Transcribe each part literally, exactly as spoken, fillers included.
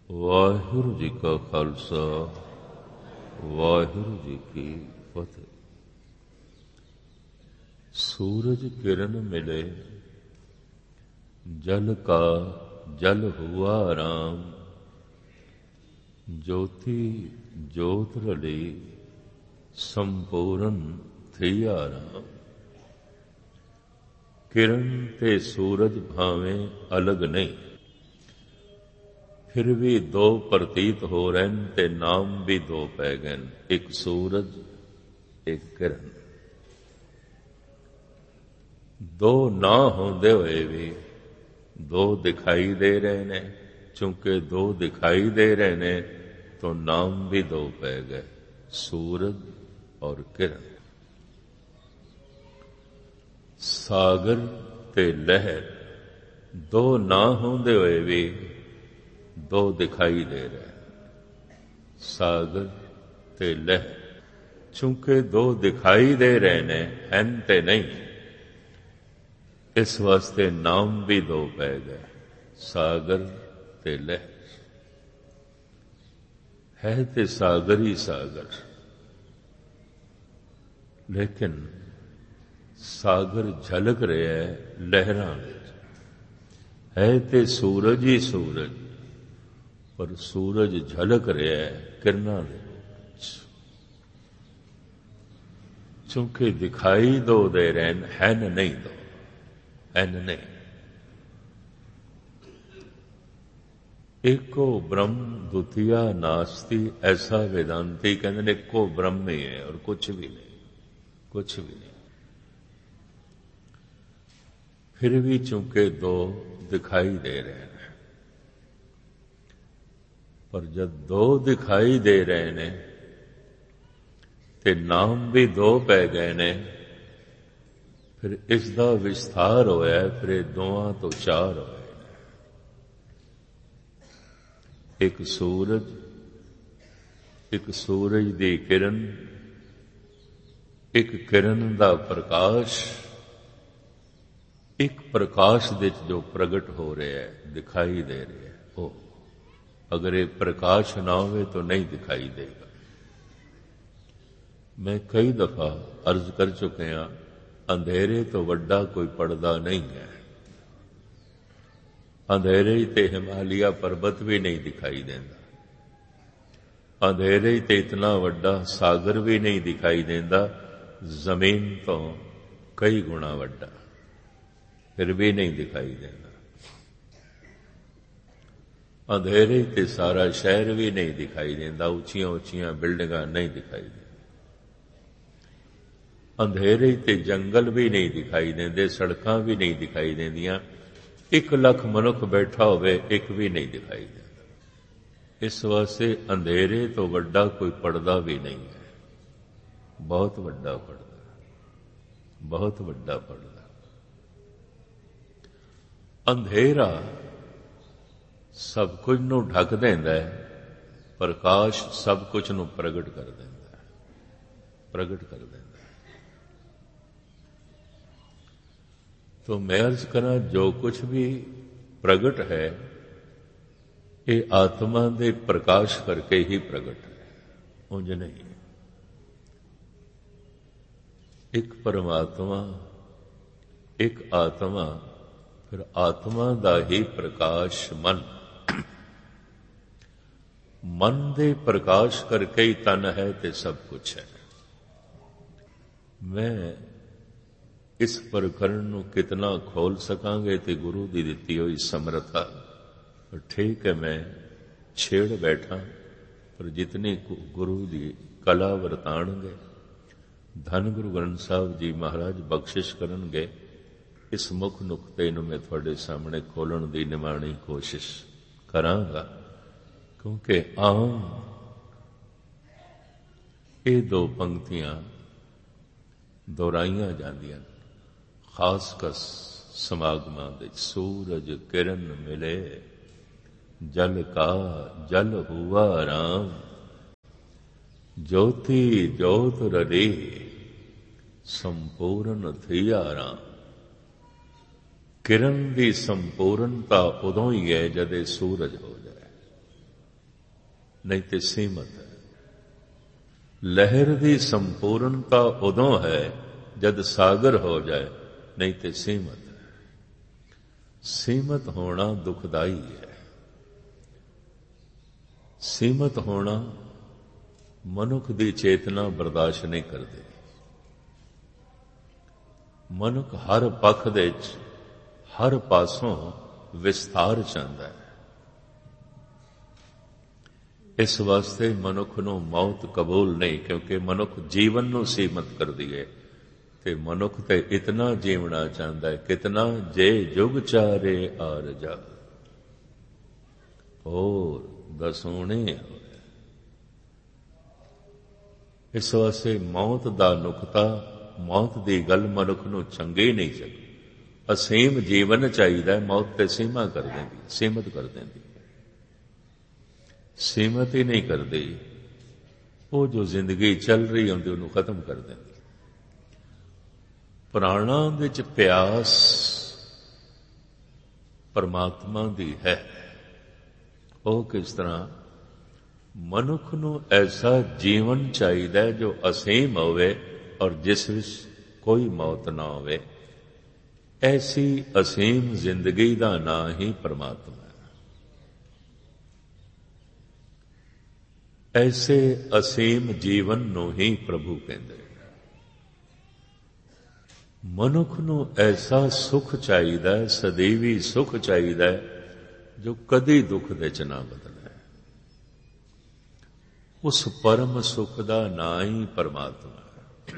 ਵਾਹਿਗੁਰੂ ਜੀ ਕਾ ਖਾਲਸਾ ਵਾਹਿਗੁਰੂ ਜੀ ਕੀ ਫਤਿਹ। ਸੂਰਜ ਕਿਰਨ ਮਿਲੇ ਜਲ ਕਾ ਜਲ ਹੁਆ ਰਾਮ, ਜੋਤੀ ਜੋਤ ਰਲੀ ਸੰਪੂਰਨ ਥੀਆ ਰਾਮ। ਕਿਰਨ ਤੇ ਸੂਰਜ ਭਾਵੇਂ ਅਲਗ ਨਹੀਂ, ਫਿਰ ਵੀ ਦੋ ਪ੍ਰਤੀਤ ਹੋ ਰਹੇ ਨੇ ਤੇ ਨਾਮ ਵੀ ਦੋ ਪੈ ਗਏ ਨੇ, ਇੱਕ ਸੂਰਜ ਇੱਕ ਕਿਰਨ। ਦੋ ਨਾ ਹੁੰਦੇ ਹੋਏ ਵੀ ਦੋ ਦਿਖਾਈ ਦੇ ਰਹੇ ਨੇ, ਚूंकि ਦੋ ਦਿਖਾਈ ਦੇ ਰਹੇ ਨੇ तो नाम भी दो पै गए, सूरज और किरण। सागर ते लहर दो ना होंदे होए भी दो दिखाई दे रहे। सागर ते लहर चूंकि दो दिखाई दे रहे ने, हैं ते नहीं, इस वास्ते नाम भी दो पै गए, सागर ते लहर। है ते सागर ही सागर, लेकिन सागर झलक रहा है लहरां विच। है ते सूरज ही सूरज, पर सूरज झलक रहा है किरणां दे विच। चूंकि दिखाई दो दे रहे हैं नहीं, दो हैं नहीं। एको ब्रह्म द्वितीया नास्ति, ऐसा वेदांती कहते हैं एको ब्रह्म ही है और कुछ भी नहीं, कुछ भी नहीं। फिर भी चूंकि दो दिखाई दे रहे हैं, पर जब दो दिखाई दे रहे ने ते नाम भी दो पै गए ने, फिर इसका विस्तार होया, फिर दोवां तो चार होए। एक सूरज, एक सूरज दी किरण, एक किरण दा प्रकाश, एक प्रकाश दे जो प्रगट हो रहा है, दिखाई दे रहा है। ओ अगर ये प्रकाश ना हो तो नहीं दिखाई देगा। मैं कई दफा अर्ज कर चुके हैं, अंधेरे तो वड्डा कोई पर्दा नहीं है। अंधेरे ही ते हिमालय पर्वत भी नहीं दिखाई देता, अंधेरे ही ते इतना वड्डा सागर भी नहीं दिखाई देता, जमीन तो कई गुणा वड्डा, फिर भी नहीं दिखाई देता। अंधेरे ही ते सारा शहर भी नहीं दिखाई देता, ऊंचियां ऊंचियां बिल्डिंगां नहीं दिखाई देती। अंधेरे ही ते जंगल भी नहीं दिखाई देते, सड़कां भी नहीं दिखाई देंदियां। एक लख मनुख बैठा होवे, एक भी नहीं दिखाई देता। इस वास्ते अंधेरे तो वड्डा कोई पर्दा भी नहीं है। बहुत वड्डा पर्दा, बहुत वड्डा पर्दा। अंधेरा सब कुछ नूं ढक देंदा है, प्रकाश सब कुछ नूं प्रगट कर देंदा है, प्रगट कर देंदा है। तो मैं अर्ज करा, जो कुछ भी प्रगट है ये आत्मा दे प्रकाश करके ही प्रगट है, उंज नहीं। एक परमात्मा, एक आत्मा, फिर आत्मा दा ही प्रकाश मन, मन दे प्रकाश करके ही तन है ते सब कुछ है। मैं इस प्रकरण को कितना खोल सकांगे ते गुरु की दिती हुई समर्था, ठीक है मैं छेड़ बैठा, पर जितनी गुरु की कला वरताणगे, धन गुरु ग्रंथ साहब जी महाराज बख्शिश करनगे, इस मुख नुकते नूं मैं तुहाडे सामने खोलण की निमाणी कोशिश करांगा। क्योंकि आम ये दो पंक्तियां दोहराइयां जांदियां, खास कस समागमां दे। सूरज किरण मिले जल का जल हुआ राम, ज्योति ज्योत रली संपूर्ण थिया राम। किरण की संपूर्णता उदों ही है जदे सूरज हो जाए। ਨਹੀਂ ਤੇ ਸੀਮਤ ਹੈ। ਲਹਿਰ ਦੀ ਸੰਪੂਰਨਤਾ ਉਦੋਂ ਹੈ ਜਦ ਸਾਗਰ ਹੋ ਜਾਏ, ਨਹੀਂ ਤੇ ਸੀਮਤ ਹੈ। ਸੀਮਤ ਹੋਣਾ ਦੁਖਦਾਈ ਹੈ। ਸੀਮਤ ਹੋਣਾ ਮਨੁੱਖ ਦੀ ਚੇਤਨਾ ਬਰਦਾਸ਼ਤ ਨਹੀਂ ਕਰਦੇ। ਮਨੁੱਖ ਹਰ ਪੱਖ ਦੇ ਵਿੱਚ, ਹਰ ਪਾਸੋਂ ਵਿਸਥਾਰ ਚਾਹੁੰਦਾ ਹੈ। ਇਸ ਵਾਸਤੇ ਮਨੁੱਖ ਨੂੰ ਮੌਤ ਕਬੂਲ ਨਹੀਂ, ਕਿਉਂਕਿ ਮਨੁੱਖ ਜੀਵਨ ਨੂੰ ਸੀਮਤ ਕਰਦੀ ਹੈ। ਤੇ ਮਨੁੱਖ ਤੇ ਇਤਨਾ ਜੀਵਣਾ ਚਾਹੁੰਦਾ ਹੈ, ਕਿਤਨਾ ਜੇ ਜੁਗ ਚਾਰੇ ਆਰ ਜਾ, ਹੋਰ ਦਸੂਣੇ ਹੋਏ। ਇਸ ਵਾਸਤੇ ਮੌਤ ਦਾ ਨੁਕਤਾ, ਮੌਤ ਦੀ ਗੱਲ ਮਨੁੱਖ ਨੂੰ ਚੰਗੀ ਨਹੀਂ ਚੱਲਦੀ। ਅਸੀਮ ਜੀਵਨ ਚਾਹੀਦਾ, ਮੌਤ ਤੇ ਸੀਮਾ ਕਰ ਦਿੰਦੀ, ਸੀਮਤ ਕਰ ਦਿੰਦੀ। ਸੀਮਤ ਹੀ ਨਹੀਂ ਕਰਦੀ, ਉਹ ਜੋ ਜ਼ਿੰਦਗੀ ਚੱਲ ਰਹੀ ਹੁੰਦੀ ਉਹਨੂੰ ਖਤਮ ਕਰ ਦਿੰਦੀ। ਪ੍ਰਾਣਾਂ ਵਿੱਚ ਪਿਆਸ ਪਰਮਾਤਮਾ ਦੀ ਹੈ। ਉਹ ਕਿਸ ਤਰ੍ਹਾਂ? ਮਨੁੱਖ ਨੂੰ ਐਸਾ ਜੀਵਨ ਚਾਹੀਦਾ ਹੈ ਜੋ ਅਸੀਮ ਹੋਵੇ ਔਰ ਜਿਸ ਵਿੱਚ ਕੋਈ ਮੌਤ ਨਾ ਹੋਵੇ। ਐਸੀ ਅਸੀਮ ਜ਼ਿੰਦਗੀ ਦਾ ਨਾਂ ਹੀ ਪਰਮਾਤਮਾ ਹੈ। ਐਸੇ ਅਸੀਮ ਜੀਵਨ ਨੂੰ ਹੀ ਪ੍ਰਭੂ ਕਹਿੰਦੇ। ਮਨੁੱਖ ਨੂੰ ਐਸਾ ਸੁਖ ਚਾਹੀਦਾ ਹੈ, ਸਦੀਵੀ ਸੁਖ ਚਾਹੀਦਾ ਹੈ, ਜੋ ਕਦੀ ਦੁੱਖ ਦੇ ਚ ਨਾ ਬਦਲੇ। ਉਸ ਪਰਮ ਸੁਖ ਦਾ ਨਾਂ ਹੀ ਪਰਮਾਤਮਾ ਹੈ।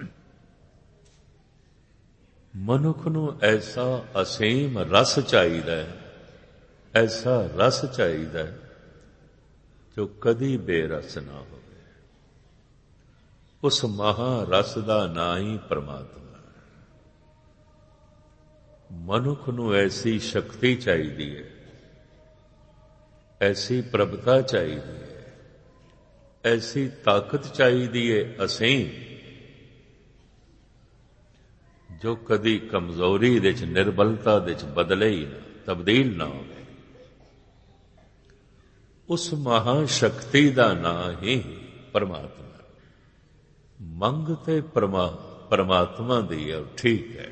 ਮਨੁੱਖ ਨੂੰ ਐਸਾ ਅਸੀਮ ਰਸ ਚਾਹੀਦਾ ਹੈ, ਐਸਾ ਰਸ ਚਾਹੀਦਾ ਹੈ ਜੋ ਕਦੀ ਬੇਰਸ ਨਾ ਹੋਵੇ। ਉਸ ਮਹਾ ਰਸ ਦਾ ਨਾਂ ਹੀ ਪਰਮਾਤਮਾ ਹੈ। ਮਨੁੱਖ ਨੂੰ ਐਸੀ ਸ਼ਕਤੀ ਚਾਹੀਦੀ ਹੈ, ਐਸੀ ਪ੍ਰਭਤਾ ਚਾਹੀਦੀ ਹੈ, ਐਸੀ ਤਾਕਤ ਚਾਹੀਦੀ ਹੈ ਅਸੀਮ, ਜੋ ਕਦੀ ਕਮਜ਼ੋਰੀ ਦੇ ਚ, ਨਿਰਬਲਤਾ ਦੇ ਚ ਬਦਲੇ ਹੀ ਨਾ, ਤਬਦੀਲ ਨਾ ਹੋਵੇ। ਉਸ ਮਹਾ ਸ਼ਕਤੀ ਦਾ ਨਾਂ ਹੀ ਪਰਮਾਤਮਾ। ਮੰਗ ਤੇ ਪਰਮਾਤਮਾ ਦੀ ਹੈ, ਠੀਕ ਹੈ।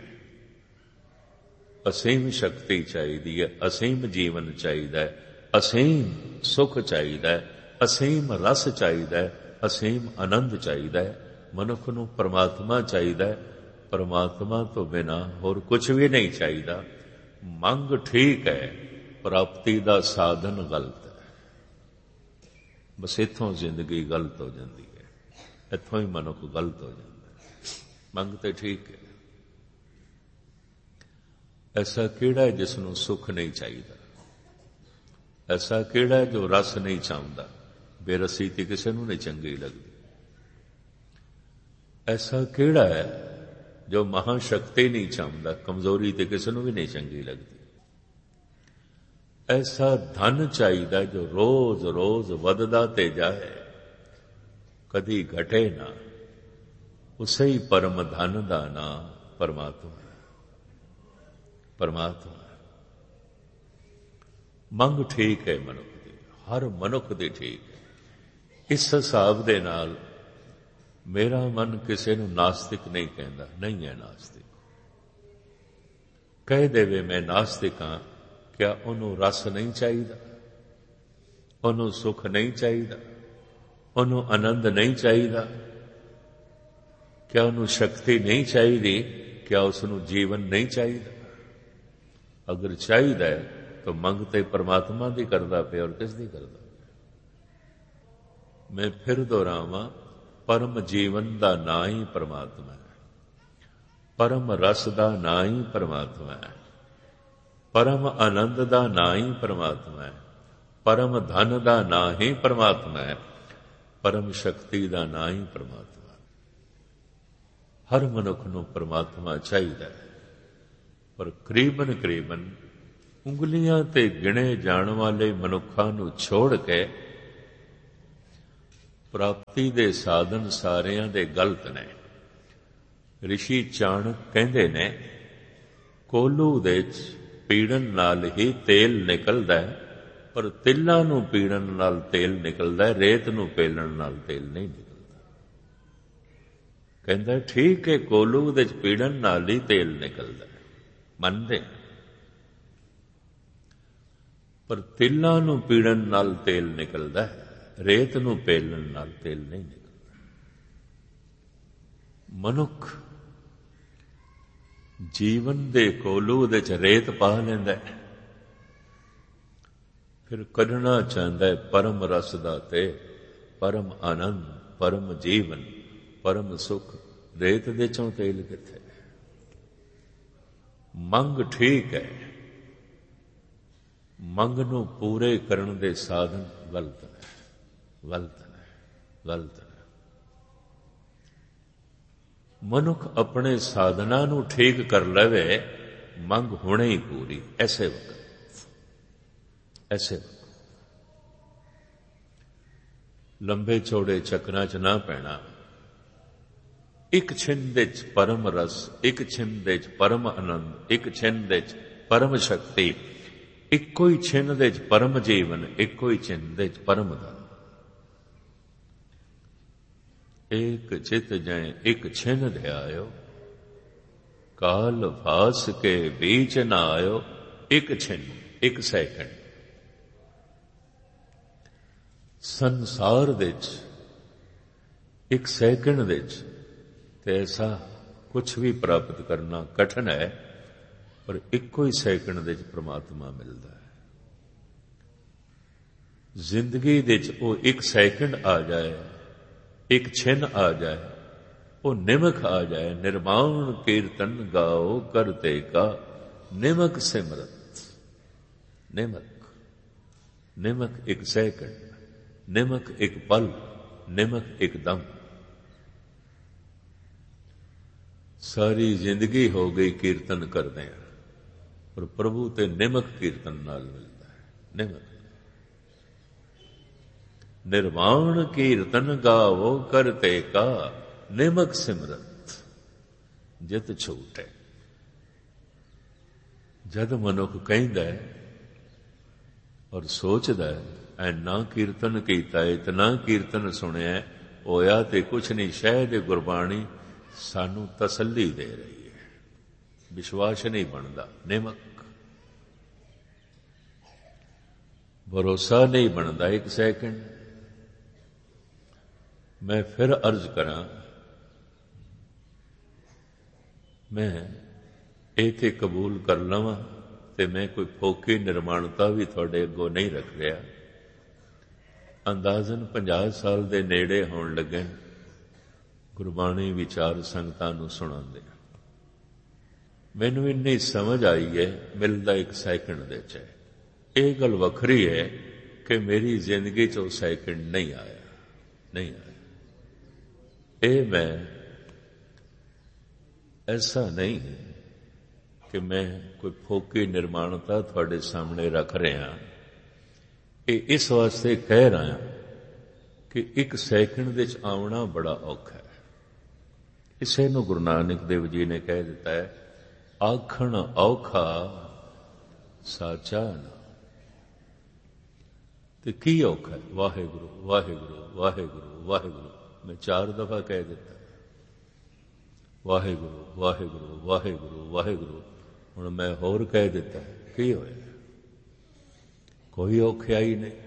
ਅਸੀਮ ਸ਼ਕਤੀ ਚਾਹੀਦੀ ਹੈ, ਅਸੀਮ ਜੀਵਨ ਚਾਹੀਦਾ ਹੈ, ਅਸੀਮ ਸੁਖ ਚਾਹੀਦਾ ਹੈ, ਅਸੀਮ ਰਸ ਚਾਹੀਦਾ ਹੈ, ਅਸੀਮ ਆਨੰਦ ਚਾਹੀਦਾ ਹੈ। ਮਨੁੱਖ ਨੂੰ ਪਰਮਾਤਮਾ ਚਾਹੀਦਾ ਹੈ। ਪਰਮਾਤਮਾ ਤੋਂ ਬਿਨਾਂ ਹੋਰ ਕੁਝ ਵੀ ਨਹੀਂ ਚਾਹੀਦਾ। ਮੰਗ ਠੀਕ ਹੈ, ਪ੍ਰਾਪਤੀ ਦਾ ਸਾਧਨ ਗਲਤ ਹੈ। ਬਸ ਇੱਥੋਂ ਜ਼ਿੰਦਗੀ ਗਲਤ ਹੋ ਜਾਂਦੀ ਹੈ, ਇੱਥੋਂ ਹੀ ਮਨੁੱਖ ਗਲਤ ਹੋ ਜਾਂਦਾ ਹੈ। ਮੰਗ ਤੇ ਠੀਕ ਹੈ। ਐਸਾ ਕਿਹੜਾ ਹੈ ਜਿਸ ਨੂੰ ਸੁੱਖ ਨਹੀਂ ਚਾਹੀਦਾ? ਐਸਾ ਕਿਹੜਾ ਹੈ ਜੋ ਰਸ ਨਹੀਂ ਚਾਹੁੰਦਾ? ਬੇਰਸੀ ਤੇ ਕਿਸੇ ਨੂੰ ਨਹੀਂ ਚੰਗੀ ਲੱਗਦੀ। ਐਸਾ ਕਿਹੜਾ ਹੈ ਜੋ ਮਹਾ ਸ਼ਕਤੀ ਨਹੀਂ ਚਾਹੁੰਦਾ? ਕਮਜ਼ੋਰੀ ਤੇ ਕਿਸੇ ਨੂੰ ਵੀ ਨਹੀਂ ਚੰਗੀ ਲੱਗਦੀ। ਐਸਾ ਧਨ ਚਾਹੀਦਾ ਜੋ ਰੋਜ਼ ਰੋਜ਼ ਵੱਧਦਾ ਤੇ ਜਾਏ, ਕਦੀ ਘਟੇ ਨਾ। ਉਸੇ ਹੀ ਪਰਮ ਧਨ ਦਾ ਨਾਮ ਪਰਮਾਤਮਾ ਹੈ। ਪਰਮਾਤਮਾ ਮੰਗ ਠੀਕ ਹੈ ਮਨੁੱਖ ਦੀ, ਹਰ ਮਨੁੱਖ ਦੀ ਠੀਕ ਹੈ। ਇਸ ਹਿਸਾਬ ਦੇ ਨਾਲ ਮੇਰਾ ਮਨ ਕਿਸੇ ਨੂੰ ਨਾਸਤਿਕ ਨਹੀਂ ਕਹਿੰਦਾ, ਨਹੀਂ ਹੈ ਨਾਸਤਿਕ। ਕਹਿ ਦੇਵੇ ਮੈਂ ਨਾਸਤਿਕ ਹਾਂ, ਕਿਆ ਉਹਨੂੰ ਰਸ ਨਹੀਂ ਚਾਹੀਦਾ? ਉਹਨੂੰ ਸੁਖ ਨਹੀਂ ਚਾਹੀਦਾ? ਉਹਨੂੰ ਆਨੰਦ ਨਹੀਂ ਚਾਹੀਦਾ? ਕਿਆ ਉਹਨੂੰ ਸ਼ਕਤੀ ਨਹੀਂ ਚਾਹੀਦੀ? ਕਿਆ ਉਸ ਨੂੰ ਜੀਵਨ ਨਹੀਂ ਚਾਹੀਦਾ? ਅਗਰ ਚਾਹੀਦਾ ਹੈ ਤਾਂ ਮੰਗ ਤੇ ਪਰਮਾਤਮਾ ਦੀ ਕਰਦਾ ਪਿਆ, ਔਰ ਕਿਸ ਦੀ ਕਰਦਾ? ਮੈਂ ਫਿਰ ਦੁਹਰਾਵਾਂ, ਪਰਮ ਜੀਵਨ ਦਾ ਨਾਂ ਹੀ ਪਰਮਾਤਮਾ ਹੈ। ਪਰਮ ਰਸ ਦਾ ਨਾਂ ਹੀ ਪਰਮਾਤਮਾ ਹੈ। ਪਰਮ ਆਨੰਦ ਦਾ ਨਾਂ ਹੀ ਪਰਮਾਤਮਾ ਹੈ। ਪਰਮ ਧਨ ਦਾ ਨਾਂ ਹੀ ਪਰਮਾਤਮਾ ਹੈ। ਪਰਮ ਸ਼ਕਤੀ ਦਾ ਨਾਂ ਹੀ ਪਰਮਾਤਮਾ ਹੈ। ਹਰ ਮਨੁੱਖ ਨੂੰ ਪਰਮਾਤਮਾ ਚਾਹੀਦਾ ਹੈ, ਪਰ ਕਰੀਬਨ ਕਰੀਬਨ ਉਂਗਲੀਆਂ ਤੇ ਗਿਣੇ ਜਾਣ ਵਾਲੇ ਮਨੁੱਖਾਂ ਨੂੰ ਛੋੜ ਕੇ ਪ੍ਰਾਪਤੀ ਦੇ ਸਾਧਨ ਸਾਰਿਆਂ ਦੇ ਗਲਤ ਨੇ। ਰਿਸ਼ੀ ਚਾਣਕ ਕਹਿੰਦੇ ਨੇ, ਕੋਲੂ ਦੇ ਚ ਪੀੜਨ ਨਾਲ ਹੀ ਤੇਲ ਨਿਕਲਦਾ ਹੈ, ਪਰ ਤਿਲਾਂ ਨੂੰ ਪੀੜਨ ਨਾਲ ਤੇਲ ਨਿਕਲਦਾ, ਰੇਤ ਨੂੰ ਪੇਲਣ ਨਾਲ ਤੇਲ ਨਹੀਂ ਨਿਕਲਦਾ। ਕਹਿੰਦਾ ਠੀਕ ਹੈ, ਕੋਲੂ ਦੇ ਚ ਪੀੜਨ ਨਾਲ ਹੀ ਤੇਲ ਨਿਕਲਦਾ, ਮੰਨਦੇ, ਪਰ ਤਿਲਾਂ ਨੂੰ ਪੀੜਨ ਨਾਲ ਤੇਲ ਨਿਕਲਦਾ, ਰੇਤ ਨੂੰ ਪੇਲਣ ਨਾਲ ਤੇਲ ਨਹੀਂ ਨਿਕਲਦਾ। ਮਨੁੱਖ ਜੀਵਨ ਦੇ ਕੋਲੂ ਦੇ ਚ ਰੇਤ ਪਾ ਲੈਂਦਾ, ਫਿਰ ਕੱਢਣਾ ਚਾਹੁੰਦਾ ਹੈ ਪਰਮ ਰਸ ਦਾ ਤੇ ਪਰਮ ਆਨੰਦ, ਪਰਮ ਜੀਵਨ, ਪਰਮ ਸੁਖ। ਰੇਤ ਦੇ ਚੋਂ ਤੇਲ ਕਿੱਥੇ? ਮੰਗ ਠੀਕ ਹੈ, ਮੰਗ ਨੂੰ ਪੂਰੇ ਕਰਨ ਦੇ ਸਾਧਨ ਗਲਤ ਨੇ, ਗਲਤ ਨੇ, ਗਲਤ ਨੇ। ਮਨੁੱਖ ਆਪਣੇ ਸਾਧਨਾਂ ਨੂੰ ਠੀਕ ਕਰ ਲਵੇ, ਮੰਗ ਹੁਣੇ ਹੀ ਪੂਰੀ। ਐਸੇ ਵਕਤ, ਐਸੇ ਵਕਤ ਲੰਬੇ ਚੌੜੇ ਚੱਕਰਾਂ ਚ ਨਾ ਪੈਣਾ। ਇੱਕ ਛਿੰਨ ਦੇ ਚ ਪਰਮ ਰਸ, ਇੱਕ ਛਿੰਨ ਦੇ ਚ ਪਰਮ ਆਨੰਦ, ਇੱਕ ਛਿੰਨ ਦੇ ਚ ਪਰਮ ਸ਼ਕਤੀ, ਇੱਕੋ ਹੀ ਛਿੰਨ ਦੇ ਚ ਪਰਮ ਜੀਵਨ, ਇੱਕੋ ਹੀ ਛਿੰਨ ਦੇ ਚ ਪਰਮ ਦਾ। ਏਕ ਚਿਤ ਜੈ ਇੱਕ ਛਿਨ ਧਿਆਇਓ, ਕਾਲ ਫਾਸ ਕੇ ਬੀਚ ਨਾ ਆਇਓ। ਇੱਕ ਛਿਨ, ਇੱਕ ਸੈਕਿੰਡ ਸੰਸਾਰ ਦੇ ਚ, ਇੱਕ ਸੈਕਿੰਡ ਦੇ ਚ ਤੇ ਐਸਾ ਕੁਛ ਵੀ ਪ੍ਰਾਪਤ ਕਰਨਾ ਕਠਿਨ ਹੈ, ਪਰ ਇੱਕੋ ਹੀ ਸੈਕਿੰਡ ਦੇ ਚ ਪ੍ਰਮਾਤਮਾ ਮਿਲਦਾ ਹੈ। ਜ਼ਿੰਦਗੀ ਦੇ ਚ ਉਹ ਇੱਕ ਸੈਕਿੰਡ ਆ ਜਾਏ, ਇੱਕ ਛਿਨ ਆ ਜਾਏ, ਉਹ ਨਿਮਕ ਆ ਜਾਏ। ਨਿਰਮਾਣ ਕੀਰਤਨ ਗਾਓ ਕਰਤੇ ਕਾ ਨਿਮਕ ਸਿਮਰਤ। ਨਿਮਕ, ਨਿਮਕ ਇੱਕ ਸੈਕਿੰਡ, ਨਿਮਕ ਇੱਕ ਪਲ, ਨਿਮਕ ਇੱਕ ਦਮ। ਸਾਰੀ ਜ਼ਿੰਦਗੀ ਹੋ ਗਈ ਕੀਰਤਨ ਕਰਦੇ ਆ, ਪਰ ਪ੍ਰਭੂ ਤੇ ਨਿਮਕ ਕੀਰਤਨ ਨਾਲ ਮਿਲਦਾ ਹੈ। ਨਿਮਕ, ਨਿਰਵਾਣ ਕੀਰਤਨ ਗਾਵੋ ਕਰਤੇ ਕਾ ਨਿਮਕ ਸਿਮਰਤ ਜਿਤ ਛੂਟੇ। ਜਦ ਮਨੁੱਖ ਕਹਿੰਦਾ ਔਰ ਸੋਚਦਾ ਐਨਾ ਕੀਰਤਨ ਕੀਤਾ, ਇਤਨਾ ਕੀਰਤਨ ਸੁਣਿਆ, ਹੋਇਆ ਤੇ ਕੁਛ ਨਹੀਂ, ਸ਼ਾਇਦ ਗੁਰਬਾਣੀ ਸਾਨੂੰ ਤਸੱਲੀ ਦੇ ਰਹੀ ਹੈ, ਵਿਸ਼ਵਾਸ ਨਹੀਂ ਬਣਦਾ। ਨਿਮਕ, ਭਰੋਸਾ ਨਹੀਂ ਬਣਦਾ। ਇੱਕ ਸੈਕਿੰਡ ਮੈਂ ਫਿਰ ਅਰਜ਼ ਕਰਾਂ, ਮੈਂ ਇਹ ਤੇ ਕਬੂਲ ਕਰ ਲਵਾਂ ਤੇ ਮੈਂ ਕੋਈ ਫੋਕੀ ਨਿਰਮਾਣਤਾ ਵੀ ਤੁਹਾਡੇ ਅੱਗੋਂ ਨਹੀਂ ਰੱਖ ਰਿਹਾ। ਅੰਦਾਜ਼ਨ ਪੰਜਾਹ ਸਾਲ ਦੇ ਨੇੜੇ ਹੋਣ ਲੱਗੇ ਗੁਰਬਾਣੀ ਵਿਚਾਰ ਸੰਗਤਾਂ ਨੂੰ ਸੁਣਾਉਂਦੇ। ਮੈਨੂੰ ਇੰਨੀ ਸਮਝ ਆਈ ਹੈ, ਮਿਲਦਾ ਇੱਕ ਸੈਕਿੰਡ ਦੇ ਚ। ਇਹ ਗੱਲ ਵੱਖਰੀ ਹੈ ਕਿ ਮੇਰੀ ਜ਼ਿੰਦਗੀ ਚ ਉਹ ਸੈਕਿੰਡ ਨਹੀਂ ਆਇਆ, ਨਹੀਂ ਆਇਆ। ਇਹ ਮੈਂ ਐਸਾ ਨਹੀਂ ਕਿ ਮੈਂ ਕੋਈ ਫੋਕੀ ਨਿਰਮਾਣਤਾ ਤੁਹਾਡੇ ਸਾਹਮਣੇ ਰੱਖ ਰਿਹਾ। ਇਹ ਇਸ ਵਾਸਤੇ ਕਹਿ ਰਹਾ ਕਿ ਇੱਕ ਸੈਕਿੰਡ ਦੇ ਚ ਆਉਣਾ ਬੜਾ ਔਖਾ ਹੈ। ਇਸੇ ਨੂੰ ਗੁਰੂ ਨਾਨਕ ਦੇਵ ਜੀ ਨੇ ਕਹਿ ਦਿੱਤਾ ਹੈ, ਆਖਣ ਔਖਾ ਸਾਚਾ ਨਾ। ਤੇ ਕੀ ਔਖਾ ਹੈ? ਵਾਹਿਗੁਰੂ ਵਾਹਿਗੁਰੂ ਵਾਹਿਗੁਰੂ ਵਾਹਿਗੁਰੂ। ਮੈਂ ਚਾਰ ਦਫਾ ਕਹਿ ਦਿੱਤਾ, ਵਾਹਿਗੁਰੂ ਵਾਹਿਗੁਰੂ ਵਾਹਿਗੁਰੂ ਵਾਹਿਗੁਰੂ। ਹੁਣ ਮੈਂ ਹੋਰ ਕਹਿ ਦਿੱਤਾ, ਕੀ ਹੋਇਆ? ਕੋਈ ਔਖਿਆਈ ਨਹੀਂ।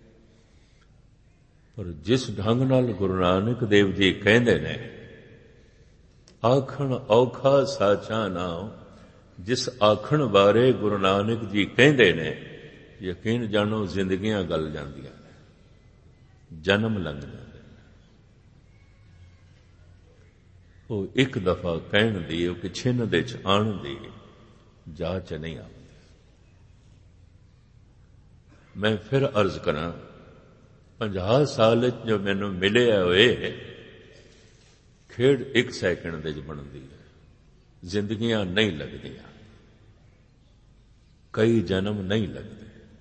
ਪਰ ਜਿਸ ਢੰਗ ਨਾਲ ਗੁਰੂ ਨਾਨਕ ਦੇਵ ਜੀ ਕਹਿੰਦੇ ਨੇ, ਆਖਣ ਔਖਾ ਸਾਚਾ ਨਾਮ, ਜਿਸ ਆਖਣ ਬਾਰੇ ਗੁਰੂ ਨਾਨਕ ਜੀ ਕਹਿੰਦੇ ਨੇ, ਯਕੀਨ ਜਾਣੋ ਜ਼ਿੰਦਗੀਆਂ ਗਲ ਜਾਂਦੀਆਂ ਨੇ, ਜਨਮ ਲੰਘ ਜਾਂਦੇ ਨੇ। ਉਹ ਇੱਕ ਦਫਾ ਕਹਿਣ ਦੀ, ਉਹ ਛਿੰਨ ਦੇ ਚ ਆਣ ਦੀ ਜਾਚ ਨਹੀਂ ਆਉਂਦੀ। ਮੈਂ ਫਿਰ ਅਰਜ਼ ਕਰਾਂ, ਪੰਜਾਹ ਸਾਲ ਜੋ ਮੈਨੂੰ ਮਿਲਿਆ ਹੋਏ, ਖੇਡ ਇੱਕ ਸੈਕਿੰਡ ਦੇ ਚ ਬਣਦੀ ਹੈ। ਜ਼ਿੰਦਗੀਆਂ ਨਹੀਂ ਲੱਗਦੀਆਂ, ਕਈ ਜਨਮ ਨਹੀਂ ਲੱਗਦੇ।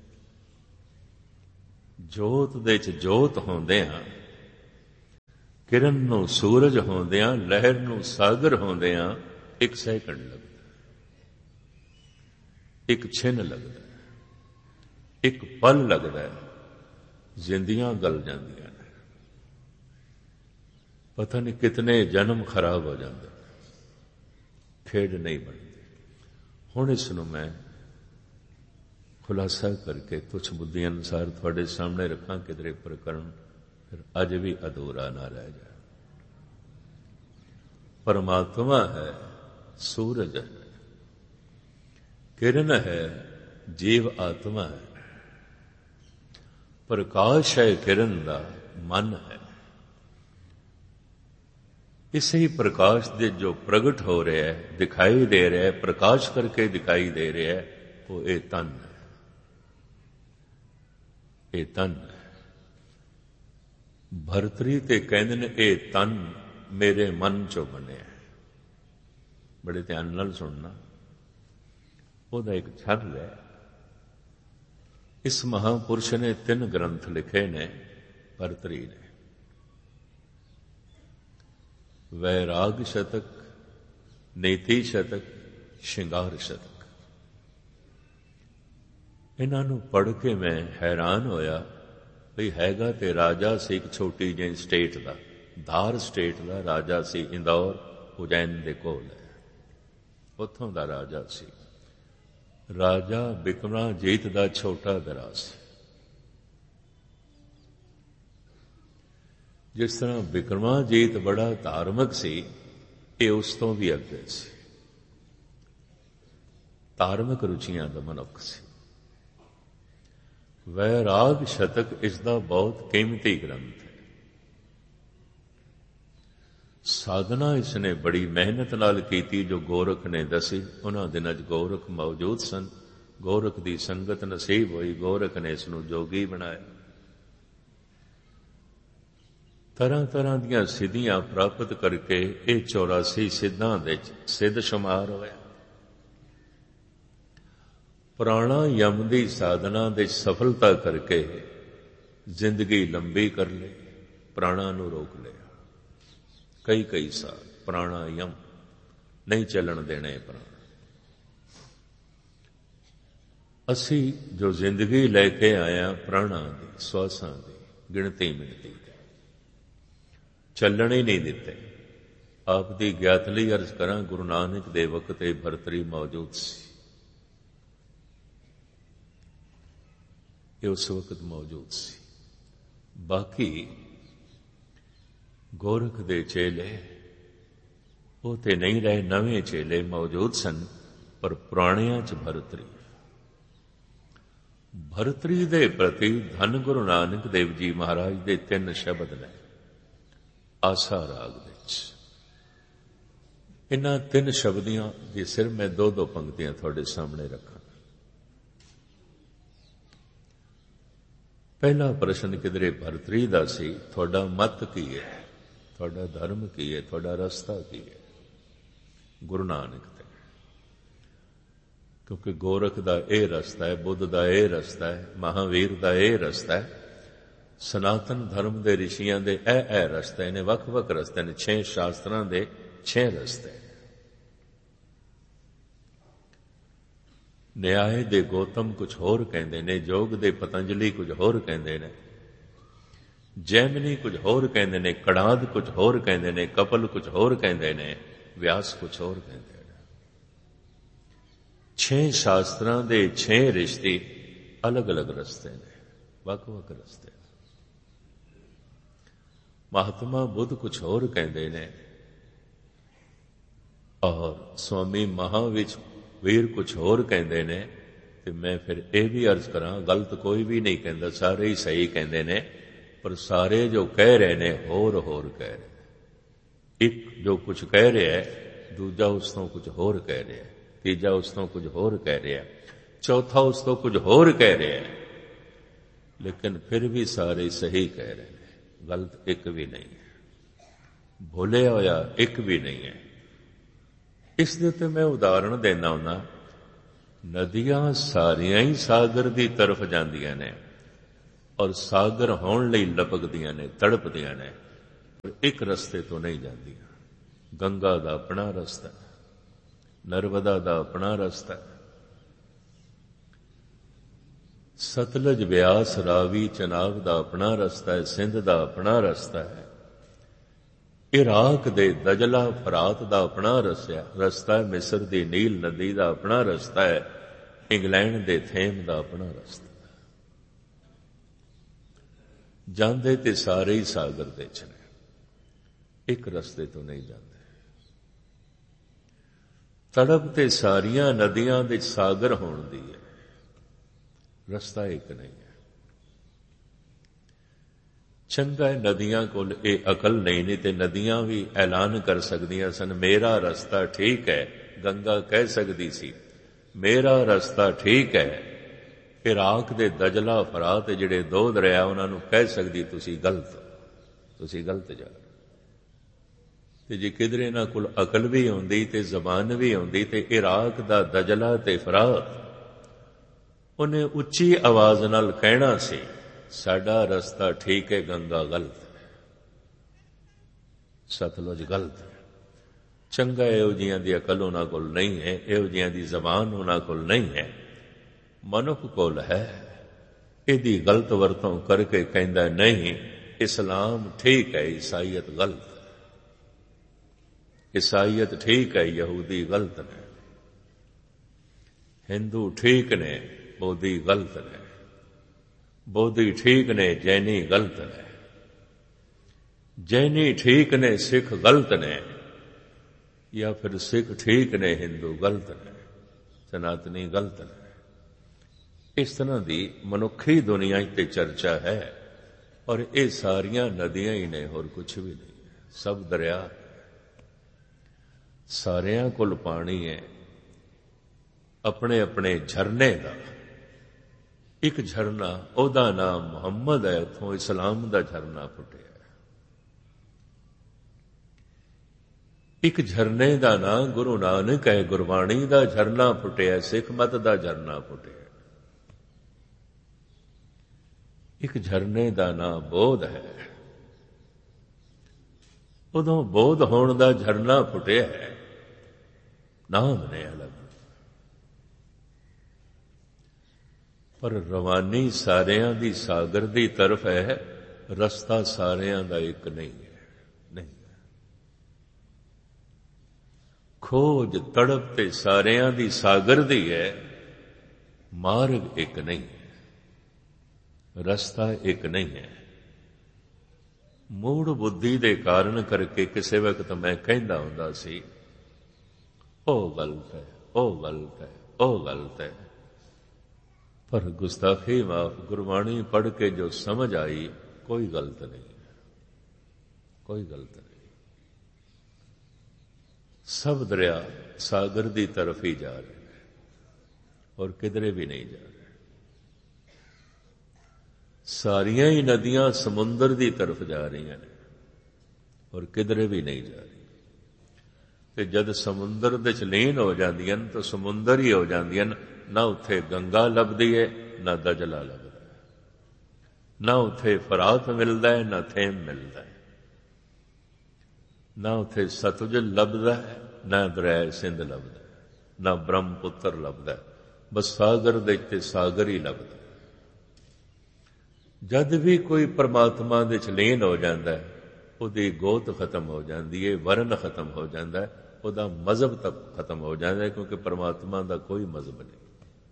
ਜੋਤ ਦੇ ਚ ਜੋਤ ਹੁੰਦਿਆਂ, ਕਿਰਨ ਨੂੰ ਸੂਰਜ ਹੁੰਦਿਆਂ, ਲਹਿਰ ਨੂੰ ਸਾਗਰ ਹੁੰਦਿਆਂ ਇੱਕ ਸੈਕਿੰਡ ਲੱਗਦਾ, ਇੱਕ ਛਿਨ ਲੱਗਦਾ। ਇੱਕ ਪਲ ਲੱਗਦਾ ਹੈ, ਜ਼ਿੰਦੀਆਂ ਗਲ ਜਾਂਦੀਆਂ ਨੇ, ਪਤਾ ਨਹੀਂ ਕਿਤਨੇ ਜਨਮ ਖਰਾਬ ਹੋ ਜਾਂਦੇ, ਖੇਡ ਨਹੀਂ ਬਣਦੀ। ਹੁਣ ਇਸ ਨੂੰ ਮੈਂ ਖੁਲਾਸਾ ਕਰਕੇ ਤੁਛ ਬੁੱਧੀ ਅਨੁਸਾਰ ਤੁਹਾਡੇ ਸਾਹਮਣੇ ਰੱਖਾਂ, ਕਿਧਰੇ ਪ੍ਰਕਰਣ ਫਿਰ ਅੱਜ ਵੀ ਅਧੂਰਾ ਨਾ ਰਹਿ ਜਾਏ। ਪਰਮਾਤਮਾ ਹੈ, ਸੂਰਜ ਹੈ, ਕਿਰਨ ਹੈ, ਜੀਵ ਆਤਮਾ ਹੈ, ਪ੍ਰਕਾਸ਼ ਹੈ ਕਿਰਨ ਦਾ, ਮਨ ਹੈ। ਇਸੇ ਹੀ ਪ੍ਰਕਾਸ਼ ਦੇ ਜੋ ਪ੍ਰਗਟ ਹੋ ਰਿਹਾ ਹੈ, ਦਿਖਾਈ ਦੇ ਰਿਹਾ ਹੈ, ਪ੍ਰਕਾਸ਼ ਕਰਕੇ ਦਿਖਾਈ ਦੇ ਰਿਹਾ ਹੈ, ਉਹ ਇਹ ਤਨ ਹੈ। ਇਹ ਤਨ ਹੈ। ਭਰਤਰੀ ਤੇ ਕਹਿੰਦੇ ਨੇ ਇਹ ਤਨ ਮੇਰੇ ਮਨ ਚੋਂ ਬਣਿਆ। ਬੜੇ ਧਿਆਨ ਨਾਲ ਸੁਣਨਾ, ਉਹਦਾ ਇੱਕ ਛੰਦ ਹੈ। ਇਸ ਮਹਾਂਪੁਰਸ਼ ਨੇ ਤਿੰਨ ਗ੍ਰੰਥ ਲਿਖੇ ਨੇ, ਭਰਤਰੀ ਨੇ। ਵੈਰਾਗ ਸ਼ਤਕ, ਨੀਤੀ ਸ਼ਤਕ, ਸ਼ਿੰਗਾਰ ਸ਼ਤਕ। ਇਹਨਾਂ ਨੂੰ ਪੜ੍ਹ ਕੇ ਮੈਂ ਹੈਰਾਨ ਹੋਇਆ ਵੀ ਹੈਗਾ ਤੇ ਰਾਜਾ ਸੀ ਇੱਕ ਛੋਟੀ ਜਿਹੀ ਸਟੇਟ ਦਾ, ਧਾਰ ਸਟੇਟ ਦਾ ਰਾਜਾ ਸੀ, ਇੰਦੌਰ ਉਜੈਨ ਦੇ ਕੋਲ ਹੈ, ਉੱਥੋਂ ਦਾ ਰਾਜਾ ਸੀ। ਰਾਜਾ ਬਿਕਰਮਾਜੀਤ ਦਾ ਛੋਟਾ ਭਰਾ ਸੀ। ਜਿਸ ਤਰ੍ਹਾਂ ਬਿਕਰਮਾਜੀਤ ਬੜਾ ਧਾਰਮਿਕ ਸੀ, ਇਹ ਉਸ ਤੋਂ ਵੀ ਅੱਗੇ ਸੀ, ਧਾਰਮਿਕ ਰੁਚੀਆਂ ਦਾ ਮਨੁੱਖ ਸੀ। ਵੈਰਾਗ ਸ਼ਤਕ ਇਸ ਦਾ ਬਹੁਤ ਕੀਮਤੀ ਗ੍ਰੰਥ ਹੈ। ਸਾਧਨਾ ਇਸ ਨੇ ਬੜੀ ਮਿਹਨਤ ਨਾਲ ਕੀਤੀ, ਜੋ ਗੋਰਖ ਨੇ ਦੱਸੀ। ਉਹਨਾਂ ਦਿਨਾਂ 'ਚ ਗੋਰਖ ਮੌਜੂਦ ਸਨ, ਗੋਰਖ ਦੀ ਸੰਗਤ ਨਸੀਬ ਹੋਈ, ਗੋਰਖ ਨੇ ਇਸ ਨੂੰ ਜੋਗੀ ਬਣਾਇਆ। ਤਰ੍ਹਾਂ ਤਰ੍ਹਾਂ ਦੀਆਂ ਸਿੱਧੀਆਂ ਪ੍ਰਾਪਤ ਕਰਕੇ ਇਹ ਚੌਰਾਸੀ ਸਿੱਧਾਂ ਵਿੱਚ ਸਿੱਧ ਸ਼ੁਮਾਰ ਹੋਇਆ। ਪ੍ਰਾਣਾਯਾਮ ਦੀ ਸਾਧਨਾ ਦੇ ਸਫਲਤਾ ਕਰਕੇ ਜ਼ਿੰਦਗੀ ਲੰਬੀ ਕਰ ਲਈ, ਪ੍ਰਾਣਾਂ ਨੂੰ ਰੋਕ ਲਿਆ। ਕਈ ਕਈ ਸਾਲ ਪ੍ਰਾਣਾਯਾਮ ਨਹੀਂ ਚੱਲਣ ਦੇਣੇ ਪ੍ਰਾਣ। ਅਸੀਂ ਜੋ ਜ਼ਿੰਦਗੀ ਲੈ ਕੇ ਆਇਆ ਪ੍ਰਾਣਾਂ ਦੀ, ਸਵਾਸਾਂ ਦੀ ਗਿਣਤੀ ਮਿਣਤੀ ਦੀ, ਚੱਲਣ ਹੀ ਨਹੀਂ ਦਿੱਤੇ। ਆਪ ਦੀ ਗਿਆਤ ਲਈ ਅਰਜ਼ ਕਰਾਂ, ਗੁਰੂ ਨਾਨਕ ਦੇ ਵਕਤ ਇਹ ਭਰਤਰੀ ਮੌਜੂਦ ਸੀ। ਇਹ ਉਸ ਵਕਤ ਮੌਜੂਦ ਸੀ। ਬਾਕੀ ਗੋਰਖ ਦੇ ਚੇਲੇ ਉਹ ਤੇ ਨਹੀਂ ਰਹੇ, ਨਵੇਂ ਚੇਲੇ ਮੌਜੂਦ ਸਨ, ਪਰ ਪੁਰਾਣਿਆਂ 'ਚ ਭਰਤਰੀ। ਭਰਤਰੀ ਦੇ ਪ੍ਰਤੀ ਧੰਨ ਗੁਰੂ ਨਾਨਕ ਦੇਵ ਜੀ ਮਹਾਰਾਜ ਦੇ ਤਿੰਨ ਸ਼ਬਦ ਨੇ ਆਸਾ ਰਾਗ ਵਿੱਚ। ਇਹਨਾਂ ਤਿੰਨ ਸ਼ਬਦੀਆਂ ਦੇ ਸਿਰ ਮੈਂ ਦੋ ਦੋ ਪੰਕਤੀਆਂ ਤੁਹਾਡੇ ਸਾਹਮਣੇ ਰੱਖਾਂ। ਪਹਿਲਾ ਪ੍ਰਸ਼ਨ ਕਿਧਰੇ ਭਰਤਰੀ ਦਾ ਸੀ, ਤੁਹਾਡਾ ਮਤ ਕੀ ਹੈ, ਤੁਹਾਡਾ ਧਰਮ ਕੀ ਹੈ, ਤੁਹਾਡਾ ਰਸਤਾ ਕੀ ਹੈ ਗੁਰੂ ਨਾਨਕ ਤੇ। ਕਿਉਂਕਿ ਗੋਰਖ ਦਾ ਇਹ ਰਸਤਾ ਹੈ, ਬੁੱਧ ਦਾ ਇਹ ਰਸਤਾ ਹੈ, ਮਹਾਵੀਰ ਦਾ ਇਹ ਰਸਤਾ ਹੈ, ਸਨਾਤਨ ਧਰਮ ਦੇ ਰਿਸ਼ੀਆਂ ਦੇ ਇਹ ਇਹ ਰਸਤੇ ਨੇ, ਵੱਖ ਵੱਖ ਰਸਤੇ ਨੇ, ਛੇ ਸ਼ਾਸਤਰਾਂ ਦੇ ਛੇ ਰਸਤੇ। ਨਿਆਏ ਦੇ ਗੌਤਮ ਕੁਝ ਹੋਰ ਕਹਿੰਦੇ ਨੇ, ਯੋਗ ਦੇ ਪਤੰਜਲੀ ਕੁਝ ਹੋਰ ਕਹਿੰਦੇ ਨੇ, ਜੈਮਨੀ ਕੁਝ ਹੋਰ ਕਹਿੰਦੇ ਨੇ, ਕੜਾਦ ਕੁਝ ਹੋਰ ਕਹਿੰਦੇ ਨੇ, ਕਪਲ ਕੁਝ ਹੋਰ ਕਹਿੰਦੇ ਨੇ, ਵਿਆਸ ਕੁਝ ਹੋਰ ਕਹਿੰਦੇ ਨੇ। ਛੇ ਸ਼ਾਸਤਰਾਂ ਦੇ ਛੇ ਰਿਸ਼ਤੇ ਅਲੱਗ ਅਲੱਗ ਰਸਤੇ ਨੇ, ਵੱਖ ਵੱਖ ਰਸਤੇ। ਮਹਾਤਮਾ ਬੁੱਧ ਕੁਝ ਹੋਰ ਕਹਿੰਦੇ ਨੇ, ਔਰ ਸਵਾਮੀ ਮਹਾਵੀਰ ਵੀਰ ਕੁਝ ਹੋਰ ਕਹਿੰਦੇ ਨੇ। ਤੇ ਮੈਂ ਫਿਰ ਇਹ ਵੀ ਅਰਜ਼ ਕਰਾਂ, ਗਲਤ ਕੋਈ ਵੀ ਨਹੀਂ ਕਹਿੰਦਾ, ਸਾਰੇ ਹੀ ਸਹੀ ਕਹਿੰਦੇ ਨੇ, ਪਰ ਸਾਰੇ ਜੋ ਕਹਿ ਰਹੇ ਨੇ ਹੋਰ ਹੋਰ ਕਹਿ ਰਹੇ ਨੇ। ਇੱਕ ਜੋ ਕੁਝ ਕਹਿ ਰਿਹਾ ਹੈ, ਦੂਜਾ ਉਸ ਤੋਂ ਕੁਝ ਹੋਰ ਕਹਿ ਰਿਹਾ, ਤੀਜਾ ਉਸ ਤੋਂ ਕੁਝ ਹੋਰ ਕਹਿ ਰਿਹਾ, ਚੌਥਾ ਉਸ ਤੋਂ ਕੁਝ ਹੋਰ ਕਹਿ ਰਿਹਾ, ਲੇਕਿਨ ਫਿਰ ਵੀ ਸਾਰੇ ਸਹੀ ਕਹਿ ਰਹੇ ਨੇ, ਗਲਤ ਇੱਕ ਵੀ ਨਹੀਂ ਹੈ, ਭੁੱਲਿਆ ਹੋਇਆ ਇੱਕ ਵੀ ਨਹੀਂ ਹੈ। ਇਸ ਦੇ ਉੱਤੇ ਮੈਂ ਉਦਾਹਰਣ ਦੇਣਾ ਹੁੰਦਾ, ਨਦੀਆਂ ਸਾਰੀਆਂ ਹੀ ਸਾਗਰ ਦੀ ਤਰਫ ਜਾਂਦੀਆਂ ਨੇ, ਔਰ ਸਾਗਰ ਹੋਣ ਲਈ ਲਪਕਦੀਆਂ ਨੇ, ਤੜਪਦੀਆਂ ਨੇ, ਪਰ ਇੱਕ ਰਸਤੇ ਤੋਂ ਨਹੀਂ ਜਾਂਦੀਆਂ। ਗੰਗਾ ਦਾ ਆਪਣਾ ਰਸਤਾ, ਨਰਮਦਾ ਦਾ ਆਪਣਾ ਰਸਤਾ, ਸਤਲੁਜ ਬਿਆਸ ਰਾਵੀ ਚਨਾਬ ਦਾ ਆਪਣਾ ਰਸਤਾ ਹੈ, ਸਿੰਧ ਦਾ ਆਪਣਾ ਰਸਤਾ ਹੈ, ਇਰਾਕ ਦੇ ਦਜਲਾ ਫਰਾਤ ਦਾ ਆਪਣਾ ਰਸਤਾ ਹੈ, ਮਿਸਰ ਦੀ ਨੀਲ ਨਦੀ ਦਾ ਆਪਣਾ ਰਸਤਾ ਹੈ, ਇੰਗਲੈਂਡ ਦੇ ਥੇਮ ਦਾ ਆਪਣਾ ਰਸਤਾ ਹੈ। ਜਾਂਦੇ ਤੇ ਸਾਰੇ ਹੀ ਸਾਗਰ ਦੇ ਚ ਨੇ, ਇੱਕ ਰਸਤੇ ਤੋਂ ਨਹੀਂ ਜਾਂਦੇ। ਤੜਪ ਤੇ ਸਾਰੀਆਂ ਨਦੀਆਂ ਵਿੱਚ ਸਾਗਰ ਹੋਣ ਦੀ ਹੈ, ਰਸਤਾ ਇੱਕ ਨਹੀਂ ਹੈ। ਚੰਗਾ ਹੈ ਨਦੀਆਂ ਕੋਲ ਇਹ ਅਕਲ ਨਹੀਂ, ਨਹੀਂ ਤੇ ਨਦੀਆਂ ਵੀ ਐਲਾਨ ਕਰ ਸਕਦੀਆਂ ਸਨ, ਮੇਰਾ ਰਸਤਾ ਠੀਕ ਹੈ। ਗੰਗਾ ਕਹਿ ਸਕਦੀ ਸੀ ਮੇਰਾ ਰਸਤਾ ਠੀਕ ਹੈ। ਇਰਾਕ ਦੇ ਦਜਲਾ ਫਰਾਤ ਜਿਹੜੇ ਦੋ ਦਰਿਆ, ਉਹਨਾਂ ਨੂੰ ਕਹਿ ਸਕਦੀ ਤੁਸੀਂ ਗਲਤ, ਤੁਸੀਂ ਗਲਤ ਜਾ ਰਹੇ। ਤੇ ਜੇ ਕਿਧਰੇ ਇਹਨਾਂ ਕੋਲ ਅਕਲ ਵੀ ਆਉਂਦੀ ਤੇ ਜ਼ਬਾਨ ਵੀ ਆਉਂਦੀ ਤੇ ਇਰਾਕ ਦਾ ਦਜਲਾ ਤੇ ਫਰਾਤ ਉਹਨੇ ਉੱਚੀ ਆਵਾਜ਼ ਨਾਲ ਕਹਿਣਾ ਸੀ ਸਾਡਾ ਰਸਤਾ ਠੀਕ ਹੈ, ਗੰਗਾ ਗਲਤ ਹੈ, ਸਤਲੁਜ ਗਲਤ ਹੈ। ਚੰਗਾ ਇਹੋ ਜਿਹੀਆਂ ਦੀ ਅਕਲ ਉਹਨਾਂ ਕੋਲ ਨਹੀਂ ਹੈ, ਇਹੋ ਜਿਹੀਆਂ ਦੀ ਜ਼ਬਾਨ ਉਹਨਾਂ ਕੋਲ ਨਹੀਂ ਹੈ, ਮਨੁੱਖ ਕੋਲ ਹੈ। ਇਹਦੀ ਗਲਤ ਵਰਤੋਂ ਕਰਕੇ ਕਹਿੰਦਾ ਨਹੀਂ ਇਸਲਾਮ ਠੀਕ ਹੈ, ਈਸਾਈਅਤ ਗਲਤ ਹੈ, ਈਸਾਈਅਤ ਠੀਕ ਹੈ, ਯਹੂਦੀ ਗਲਤ ਨੇ, ਹਿੰਦੂ ਠੀਕ ਨੇ, ਬੋਧੀ ਗਲਤ ਨੇ, ਬੋਧੀ ਠੀਕ ਨੇ, ਜੈਨੀ ਗਲਤ ਨੇ, ਜੈਨੀ ਠੀਕ ਨੇ, ਸਿੱਖ ਗਲਤ ਨੇ, ਜਾਂ ਫਿਰ ਸਿੱਖ ਠੀਕ ਨੇ, ਹਿੰਦੂ ਗਲਤ ਨੇ, ਸਨਾਤਨੀ ਗਲਤ ਨੇ। ਇਸ ਤਰ੍ਹਾਂ ਦੀ ਮਨੁੱਖੀ ਦੁਨੀਆ ਤੇ ਚਰਚਾ ਹੈ, ਔਰ ਇਹ ਸਾਰੀਆਂ ਨਦੀਆਂ ਹੀ ਨੇ, ਹੋਰ ਕੁਛ ਵੀ ਨਹੀਂ ਹੈ, ਸਭ ਦਰਿਆ, ਸਾਰਿਆਂ ਕੋਲ ਪਾਣੀ ਹੈ, ਆਪਣੇ ਆਪਣੇ ਝਰਨੇ ਦਾ। ਇੱਕ ਝਰਨਾ ਉਹਦਾ ਨਾਮ ਮੁਹੰਮਦ ਹੈ, ਉੱਥੋਂ ਇਸਲਾਮ ਦਾ ਝਰਨਾ ਫੁੱਟਿਆ। ਇੱਕ ਝਰਨੇ ਦਾ ਨਾਮ ਗੁਰੂ ਨਾਨਕ ਹੈ, ਗੁਰਬਾਣੀ ਦਾ ਝਰਨਾ ਫੁੱਟਿਆ, ਸਿੱਖ ਮਤ ਦਾ ਝਰਨਾ ਫੁੱਟਿਆ। ਇੱਕ ਝਰਨੇ ਦਾ ਨਾਮ ਬੋਧ ਹੈ, ਉਦੋਂ ਬੋਧ ਹੋਣ ਦਾ ਝਰਨਾ ਫੁੱਟਿਆ ਹੈ, ਨਾਮ ਨੇ ਅਲੱਗ। ਪਰ ਰਵਾਨੀ ਸਾਰਿਆਂ ਦੀ ਸਾਗਰ ਦੀ ਤਰਫ ਹੈ, ਰਸਤਾ ਸਾਰਿਆਂ ਦਾ ਇੱਕ ਨਹੀਂ ਹੈ, ਨਹੀਂ। ਖੋਜ ਤੜਪ ਤੇ ਸਾਰਿਆਂ ਦੀ ਸਾਗਰ ਦੀ ਹੈ, ਮਾਰਗ ਇੱਕ ਨਹੀਂ ਹੈ, ਰਸਤਾ ਇੱਕ ਨਹੀਂ ਹੈ। ਮੂੜ ਬੁੱਧੀ ਦੇ ਕਾਰਨ ਕਰਕੇ ਕਿਸੇ ਵਕਤ ਮੈਂ ਕਹਿੰਦਾ ਹੁੰਦਾ ਸੀ ਉਹ ਗਲਤ ਹੈ, ਉਹ ਗਲਤ ਹੈ, ਉਹ ਗਲਤ ਹੈ, ਪਰ ਗੁਸਤਾਖੀ ਮਾਫ, ਗੁਰਬਾਣੀ ਪੜ੍ਹ ਕੇ ਜੋ ਸਮਝ ਆਈ ਕੋਈ ਗਲਤ ਨਹੀਂ, ਕੋਈ ਗਲਤ ਨਹੀਂ। ਸਭ ਦਰਿਆ ਸਾਗਰ ਦੀ ਤਰਫ ਹੀ ਜਾ ਰਹੇ ਨੇ, ਔਰ ਕਿਧਰੇ ਵੀ ਨਹੀਂ ਜਾ ਰਹੇ। ਸਾਰੀਆਂ ਹੀ ਨਦੀਆਂ ਸਮੁੰਦਰ ਦੀ ਤਰਫ ਜਾ ਰਹੀਆਂ ਨੇ, ਔਰ ਕਿਧਰੇ ਵੀ ਨਹੀਂ ਜਾ ਰਹੀ। ਤੇ ਜਦ ਸਮੁੰਦਰ ਦੇ ਚ ਲੀਨ ਹੋ ਜਾਂਦੀਆਂ ਨੇ ਤਾਂ ਸਮੁੰਦਰ ਹੀ ਹੋ ਜਾਂਦੀਆਂ ਨੇ, ਨਾ ਉੱਥੇ ਗੰਗਾ ਲੱਭਦੀ ਹੈ, ਨਾ ਦਜਲਾ ਲੱਭਦਾ ਹੈ, ਨਾ ਉੱਥੇ ਫਰਾਤ ਮਿਲਦਾ ਹੈ, ਨਾ ਥੇਮ ਮਿਲਦਾ ਹੈ, ਨਾ ਉੱਥੇ ਸਤਲੁਜ ਲੱਭਦਾ ਹੈ, ਨਾ ਦਰਿਆ ਸਿੰਧ ਲੱਭਦਾ ਹੈ, ਨਾ ਬ੍ਰਹਮਪੁੱਤਰ ਲੱਭਦਾ ਹੈ, ਬਸ ਸਾਗਰ ਦੇ ਤੇ ਸਾਗਰ ਹੀ ਲੱਭਦਾ। ਜਦ ਵੀ ਕੋਈ ਪਰਮਾਤਮਾ ਦੇ ਚ ਲੀਨ ਹੋ ਜਾਂਦਾ ਹੈ, ਉਹਦੀ ਗੋਤ ਖਤਮ ਹੋ ਜਾਂਦੀ ਹੈ, ਵਰਨ ਖਤਮ ਹੋ ਜਾਂਦਾ ਹੈ, ਉਹਦਾ ਮਜ਼ਹਬ ਤੱਕ ਖਤਮ ਹੋ ਜਾਂਦਾ ਹੈ, ਕਿਉਂਕਿ ਪਰਮਾਤਮਾ ਦਾ ਕੋਈ ਮਜ਼ਹਬ ਨਹੀਂ।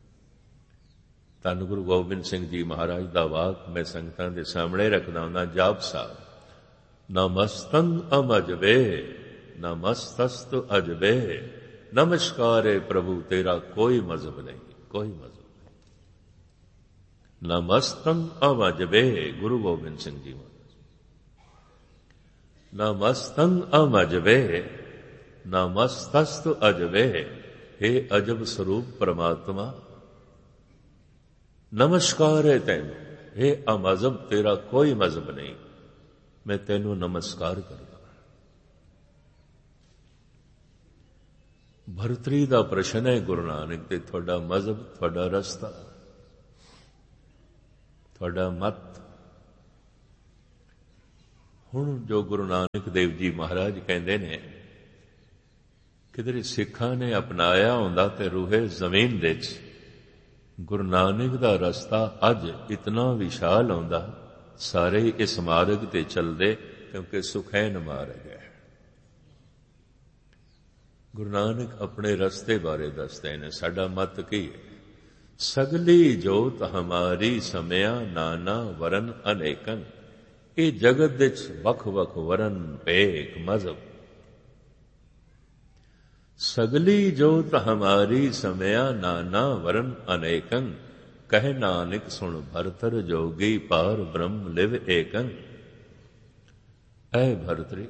ਧੰਨ ਗੁਰੂ ਗੋਬਿੰਦ ਸਿੰਘ ਜੀ ਮਹਾਰਾਜ ਦਾ ਵਾਕ ਮੈਂ ਸੰਗਤਾਂ ਦੇ ਸਾਹਮਣੇ ਰੱਖਦਾ ਹੁੰਦਾ, ਜਾਪ ਸਾਹਿਬ, ਨਮਸਤੰ ਅਮਜਵੇ ਨਮਸਤਸਤ ਅਜਵੇ, ਨਮਸਕਾਰੇ ਪ੍ਰਭੂ ਤੇਰਾ ਕੋਈ ਮਜ਼ਹਬ ਨਹੀਂ, ਕੋਈ ਮਜ਼ਹਬ। ਨਮਸਤੰ ਅਮਜਵੇ, ਗੁਰੂ ਗੋਬਿੰਦ ਸਿੰਘ ਜੀ ਮਹਾਰਾਜ, ਨਮਸਤੰ ਅਮਜਵੇ ਨਮਸਤਸਤ ਅਜਵੇ, ਹੇ ਅਜਬ ਸਰੂਪ ਪਰਮਾਤਮਾ, ਨਮਸਕਾਰ ਹੈ ਤੈਨੂੰ, ਹੇ ਅਮਜ਼ਹਬ, ਤੇਰਾ ਕੋਈ ਮਜ਼ਹਬ ਨਹੀਂ, ਮੈਂ ਤੈਨੂੰ ਨਮਸਕਾਰ ਕਰਦਾ। ਭਰਤਰੀ ਦਾ ਪ੍ਰਸ਼ਨ ਹੈ ਗੁਰੂ ਨਾਨਕ ਤੇ, ਤੁਹਾਡਾ ਮਜ਼ਹਬ, ਤੁਹਾਡਾ ਰਸਤਾ, ਤੁਹਾਡਾ ਮਤ। ਹੁਣ ਜੋ ਗੁਰੂ ਨਾਨਕ ਦੇਵ ਜੀ ਮਹਾਰਾਜ ਕਹਿੰਦੇ ਨੇ, ਕਿਧਰੇ ਸਿੱਖਾਂ ਨੇ ਅਪਣਾਇਆ ਹੁੰਦਾ ਤੇ ਰੂਹੇ ਜ਼ਮੀਨ ਦੇ ਚ ਗੁਰੂ ਨਾਨਕ ਦਾ ਰਸਤਾ ਅੱਜ ਇਤਨਾ ਵਿਸ਼ਾਲ ਆਉਂਦਾ, ਸਾਰੇ ਇਸ ਮਾਰਗ ਤੇ ਚੱਲਦੇ, ਕਿਉਂਕਿ ਸੁਖੈਨ ਮਾਰਗ ਹੈ। ਗੁਰੂ ਨਾਨਕ ਆਪਣੇ ਰਸਤੇ ਬਾਰੇ ਦੱਸਦੇ ਨੇ, ਸਾਡਾ ਮਤ ਕੀ ਹੈ? ਸਗਲੀ ਜੋਤ ਹਮਾਰੀ ਸਮਿਆ ਨਾਨਾ ਵਰਨ ਅਨੇਕਨ। ਇਹ ਜਗਤ ਵਿੱਚ ਵੱਖ ਵੱਖ ਵਰਨ ਭੇਖ ਮਜ਼ਹਬ। ਸਗਲੀ ਜੋਤ ਹਮਾਰੀ ਸਮਿਆ ਨਾਨਾ ਵਰਨ ਅਨੇਕਨ। ਕਹਿ ਨਾਨਕ ਸੁਣ ਭਰਤਰ ਜੋਗੀ ਪਾਰ ਬ੍ਰਹਮ ਲਿਵ ਏਕਨ। ਐ ਭਰਤਰੀ,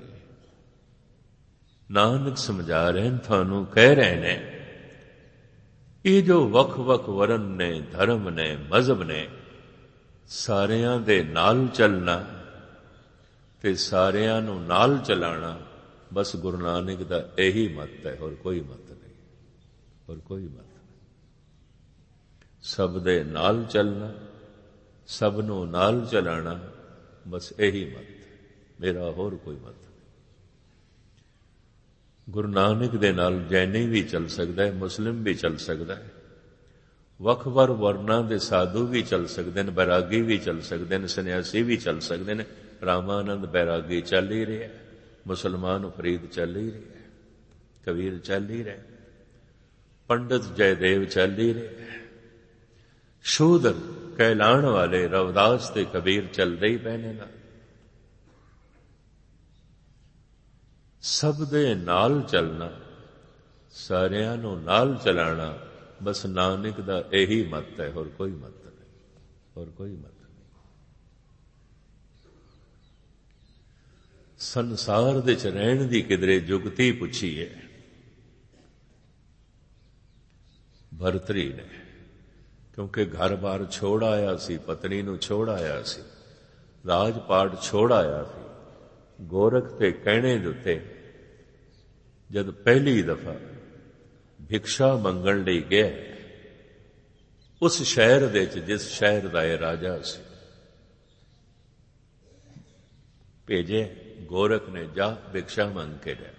ਨਾਨਕ ਸਮਝਾ ਰਹੇ ਨੇ ਤੁਹਾਨੂੰ, ਕਹਿ ਰਹੇ ਨੇ, ਇਹ ਜੋ ਵੱਖ ਵੱਖ ਵਰਨ ਨੇ, ਧਰਮ ਨੇ, ਮਜ਼ਹਬ ਨੇ, ਸਾਰਿਆਂ ਦੇ ਨਾਲ ਚੱਲਣਾ ਤੇ ਸਾਰਿਆਂ ਨੂੰ ਨਾਲ ਚਲਾਣਾ, ਬਸ ਗੁਰੂ ਨਾਨਕ ਦਾ ਇਹੀ ਮਤ ਹੈ, ਹੋਰ ਕੋਈ ਮਤ ਨਹੀਂ, ਹੋਰ ਕੋਈ ਮਤ ਨਹੀਂ। ਸਭ ਦੇ ਨਾਲ ਚੱਲਣਾ, ਸਭ ਨੂੰ ਨਾਲ ਚਲਾਣਾ, ਬਸ ਇਹੀ ਮਤ, ਮੇਰਾ ਹੋਰ ਕੋਈ ਮਤ ਨਹੀਂ। ਗੁਰੂ ਨਾਨਕ ਦੇ ਨਾਲ ਜੈਨੀ ਵੀ ਚੱਲ ਸਕਦਾ ਹੈ, ਮੁਸਲਿਮ ਵੀ ਚੱਲ ਸਕਦਾ ਹੈ, ਵੱਖ-ਵੱਖ ਵਰਨਾਂ ਦੇ ਸਾਧੂ ਵੀ ਚੱਲ ਸਕਦੇ ਨੇ, ਬੈਰਾਗੀ ਵੀ ਚੱਲ ਸਕਦੇ ਨੇ, ਸੰਨਿਆਸੀ ਵੀ ਚੱਲ ਸਕਦੇ ਨੇ। ਰਾਮਾਨੰਦ ਬੈਰਾਗੀ ਚੱਲ ਹੀ ਰਿਹਾ, ਮੁਸਲਮਾਨ ਫਰੀਦ ਚੱਲ ਹੀ ਰਿਹਾ, ਕਬੀਰ ਚੱਲ ਹੀ ਰਿਹਾ, ਪੰਡਤ ਜੈਦੇਵ ਚੱਲ ਹੀ ਰਿਹਾ, ਸ਼ੂਦਰ ਕਹਿਲਾਣ ਵਾਲੇ ਰਵਿਦਾਸ ਤੇ ਕਬੀਰ ਚੱਲਦੇ ਹੀ ਪਏ ਨੇ। ਸਭ ਦੇ ਨਾਲ ਚੱਲਣਾ, ਸਾਰਿਆਂ ਨੂੰ ਨਾਲ ਚਲਾਣਾ, ਬਸ ਨਾਨਕ ਦਾ ਇਹੀ ਮਤ ਹੈ, ਹੋਰ ਕੋਈ ਮਤ ਨਹੀਂ, ਹੋਰ ਕੋਈ ਮਤ ਨਹੀਂ। ਸੰਸਾਰ ਦੇ ਚ ਰਹਿਣ ਦੀ ਕਿਧਰੇ ਜੁਗਤੀ ਪੁੱਛੀ ਹੈ ਭਰਤਰੀ ਨੇ, ਕਿਉਂਕਿ ਘਰ-ਬਾਰ ਛੋੜ ਆਇਆ ਸੀ, ਪਤਨੀ ਨੂੰ ਛੋੜ ਆਇਆ ਸੀ, ਰਾਜ-ਪਾਟ ਛੋੜ ਆਇਆ ਸੀ। ਗੋਰਖ ਦੇ ਕਹਿਣੇ ਦੇ ਉੱਤੇ ਜਦ ਪਹਿਲੀ ਦਫਾ ਭਿਕਸ਼ਾ ਮੰਗਣ ਲਈ ਗਿਆ, ਉਸ ਸ਼ਹਿਰ ਦੇ ਵਿੱਚ ਜਿਸ ਸ਼ਹਿਰ ਦਾ ਇਹ ਰਾਜਾ ਸੀ, ਭੇਜੇ, ਗੋਰਖ ਨੇ ਜਾ ਭਿਕਸ਼ਾ ਮੰਗ ਕੇ ਲਿਆ।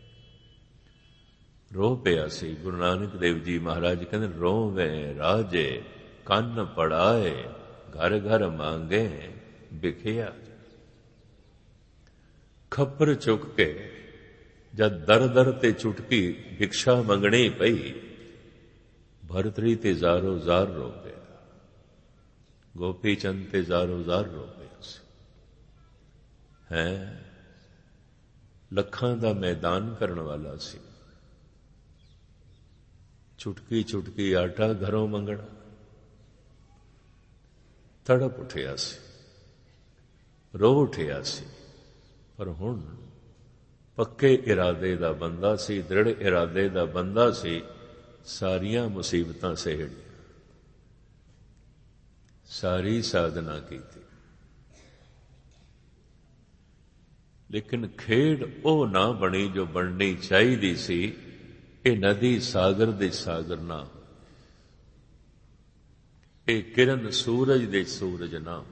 ਰੋ ਪਿਆ ਸੀ। ਗੁਰੂ ਨਾਨਕ ਦੇਵ ਜੀ ਮਹਾਰਾਜ ਕਹਿੰਦੇ, ਰੋਵੇਂ ਰਾਜੇ ਕੰਨ ਪੜਾਏ, ਘਰ ਘਰ ਮੰਗੇ ਭਿਖਿਆ। ਖੱਪਰ ਚੁੱਕ ਕੇ ਜਦ ਦਰ ਦਰ ਤੇ ਚੁਟਕੀ ਭਿਕਸ਼ਾ ਮੰਗਣੀ ਪਈ, ਭਰਤਰੀ ਤੇ ਜ਼ਾਰੋ ਜ਼ਾਰ ਰੋ ਪਿਆ, ਗੋਪੀ ਚੰਦ ਤੇ ਜ਼ਾਰੋ ਜ਼ਾਰ ਰੋ ਪਿਆ ਸੀ। ਹੈ ਲੱਖਾਂ ਦਾ ਮੈਦਾਨ ਕਰਨ ਵਾਲਾ ਸੀ, ਚੁਟਕੀ ਚੁਟਕੀ ਆਟਾ ਘਰੋਂ ਮੰਗਣਾ, ਤੜਪ ਉੱਠਿਆ ਸੀ, ਰੋ ਉੱਠਿਆ ਸੀ। ਪਰ ਹੁਣ ਪੱਕੇ ਇਰਾਦੇ ਦਾ ਬੰਦਾ ਸੀ, ਦ੍ਰਿੜ ਇਰਾਦੇ ਦਾ ਬੰਦਾ ਸੀ, ਸਾਰੀਆਂ ਮੁਸੀਬਤਾਂ ਸਹਿੜੀਆਂ, ਸਾਰੀ ਸਾਧਨਾ ਕੀਤੀ, ਲੇਕਿਨ ਖੇਡ ਉਹ ਨਾ ਬਣੀ ਜੋ ਬਣਨੀ ਚਾਹੀਦੀ ਸੀ। ਇਹ ਨਦੀ ਸਾਗਰ ਦੇ ਸਾਗਰ ਨਾ ਹੋ, ਇਹ ਕਿਰਨ ਸੂਰਜ ਦੇ ਸੂਰਜ ਨਾ ਹੋ।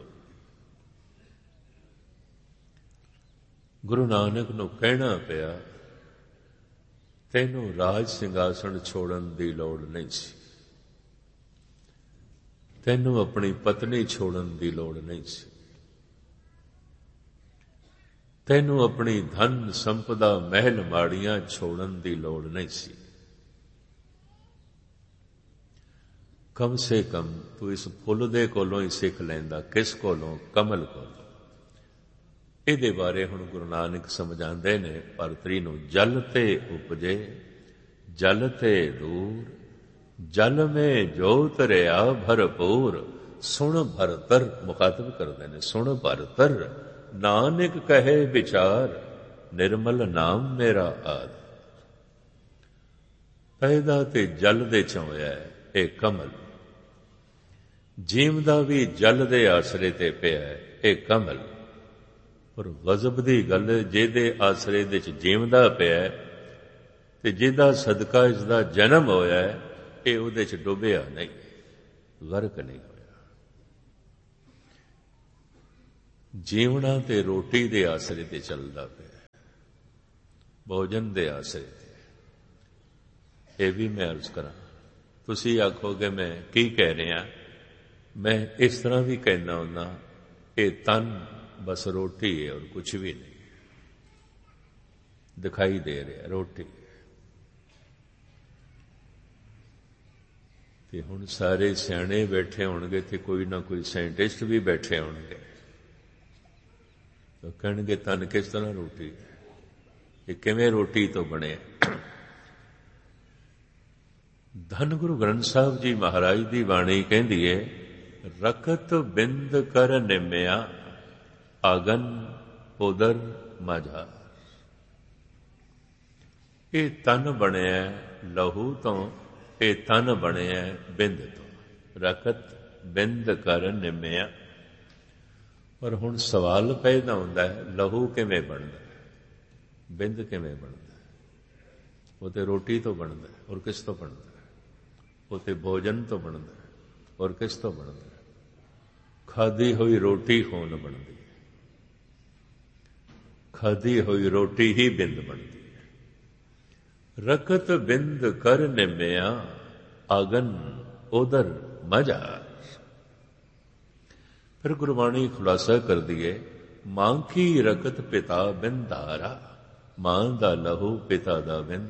ਗੁਰੂ ਨਾਨਕ ਨੂੰ ਕਹਿਣਾ ਪਿਆ, ਤੈਨੂੰ ਰਾਜ ਸਿੰਘਾਸਣ ਛੋੜਨ ਦੀ ਲੋੜ ਨਹੀਂ ਸੀ, ਤੈਨੂੰ ਆਪਣੀ ਪਤਨੀ ਛੋੜਨ ਦੀ ਲੋੜ ਨਹੀਂ ਸੀ, ਤੈਨੂੰ ਆਪਣੀ ਧਨ ਸੰਪਦਾ ਮਹਿਲ ਮਾੜੀਆਂ ਛੋੜਨ ਦੀ ਲੋੜ ਨਹੀਂ ਸੀ। ਕਮ ਸੇ ਕਮ ਤੂੰ ਇਸ ਫੁੱਲ ਦੇ ਕੋਲੋਂ ਹੀ ਸਿੱਖ ਲੈਂਦਾ। ਕਿਸ ਕੋਲੋਂ? ਕਮਲ ਕੋਲੋਂ। ਇਹਦੇ ਬਾਰੇ ਹੁਣ ਗੁਰੂ ਨਾਨਕ ਸਮਝਾਉਂਦੇ ਨੇ ਭਰਤਰੀ ਨੂੰ, ਜਲ ਤੇ ਉਪਜੇ ਜਲ ਤੇ ਦੂਰ, ਜਲ ਮੇ ਜੋਤ ਰਿਆ ਭਰਪੂਰ। ਸੁਣ ਭਰਤਰ, ਮੁਖਾਤਬ ਕਰਦੇ ਨੇ, ਸੁਣ ਭਰਤਰ ਨਾਨਕ ਕਹੇ ਵਿਚਾਰ, ਨਿਰਮਲ ਨਾਮ ਮੇਰਾ ਆਦ। ਪੈਦਾ ਤੇ ਜਲ ਦੇ ਚੋਂ ਹੋਇਆ ਇਹ ਕਮਲ, ਜੀਵਦਾ ਵੀ ਜਲ ਦੇ ਆਸਰੇ ਤੇ ਪਿਆ ਇਹ ਕਮਲ। ਪਰ ਗਜ਼ਬ ਦੀ ਗੱਲ, ਜਿਹਦੇ ਆਸਰੇ ਦੇ ਚ ਜੀਵਦਾ ਪਿਆ ਤੇ ਜਿਹਦਾ ਸਦਕਾ ਇਸ ਦਾ ਜਨਮ ਹੋਇਆ, ਇਹ ਉਹਦੇ ਚ ਡੁੱਬਿਆ ਨਹੀਂ, ਗਰਕ ਨਹੀਂ ਹੋਇਆ। ਜੀਵਣਾ ਤੇ ਰੋਟੀ ਦੇ ਆਸਰੇ ਤੇ ਚੱਲਦਾ ਪਿਆ, ਭੋਜਨ ਦੇ ਆਸਰੇ ਤੇ। ਇਹ ਵੀ ਮੈਂ ਅਰਜ਼ ਕਰਾਂ, ਤੁਸੀਂ ਆਖੋਗੇ ਮੈਂ ਕੀ ਕਹਿ ਰਿਹਾ, ਮੈਂ ਇਸ ਤਰ੍ਹਾਂ ਵੀ ਕਹਿਣਾ ਹੁੰਦਾ, ਇਹ ਤਨ ਬਸ ਰੋਟੀ ਹੈ ਔਰ ਕੁਛ ਵੀ ਨਹੀਂ ਦਿਖਾਈ ਦੇ ਰਿਹਾ, ਰੋਟੀ। ਤੇ ਹੁਣ ਸਾਰੇ ਸਿਆਣੇ ਬੈਠੇ ਹੋਣਗੇ ਤੇ ਕੋਈ ਨਾ ਕੋਈ ਸਾਇੰਟਿਸਟ ਵੀ ਬੈਠੇ ਹੋਣਗੇ, ਤਾਂ ਕਹਿਣਗੇ ਤਨ ਕਿਸ ਤਰ੍ਹਾਂ ਰੋਟੀ ਹੈ, ਇਹ ਕਿਵੇਂ ਰੋਟੀ ਤੋਂ ਬਣਿਆ। ਧੰਨ ਗੁਰੂ ਗ੍ਰੰਥ ਸਾਹਿਬ ਜੀ ਮਹਾਰਾਜ ਦੀ ਬਾਣੀ ਕਹਿੰਦੀ ਹੈ, ਰਕਤ ਬਿੰਦ ਕਰ ਨਿਮਿਆ ਆਗਨ ਉਦਰ ਮਾਝਾ। ਇਹ ਤਨ ਬਣਿਆ ਲਹੂ ਤੋਂ, ਇਹ ਤਨ ਬਣਿਆ ਬਿੰਦ ਤੋਂ। ਰਕਤ ਬਿੰਦ ਕਰ ਨਿਮਿਆ। ਪਰ ਹੁਣ ਸਵਾਲ ਪੈਦਾ ਹੁੰਦਾ ਹੈ, ਲਹੂ ਕਿਵੇਂ ਬਣਦਾ, ਬਿੰਦ ਕਿਵੇਂ ਬਣਦਾ? ਉਹ ਤੇ ਰੋਟੀ ਤੋਂ ਬਣਦਾ, ਔਰ ਕਿਸ ਤੋਂ ਬਣਦਾ? ਉਹ ਤੇ ਭੋਜਨ ਤੋਂ ਬਣਦਾ, ਔਰ ਕਿਸ ਤੋਂ ਬਣਦਾ? ਖਾਧੀ ਹੋਈ ਰੋਟੀ ਹੋਣ ਬਣਦੀ ਹੈ, ਖਾਧੀ ਹੋਈ ਰੋਟੀ ਹੀ ਬਿੰਦ ਬਣਦੀ ਹੈ। ਰਕਤ ਬਿੰਦ ਕਰ ਨਿਮਿਆ ਆਗਨ ਉਦਰ ਮਜਾ। ਫਿਰ ਗੁਰਬਾਣੀ ਖੁਲਾਸਾ ਕਰਦੀ ਹੈ, ਮਾਂ ਕੀ ਰਕਤ ਪਿਤਾ ਬਿੰਦਾਰਾ, ਮਾਂ ਦਾ ਲਹੂ ਪਿਤਾ ਦਾ ਬਿੰਦ।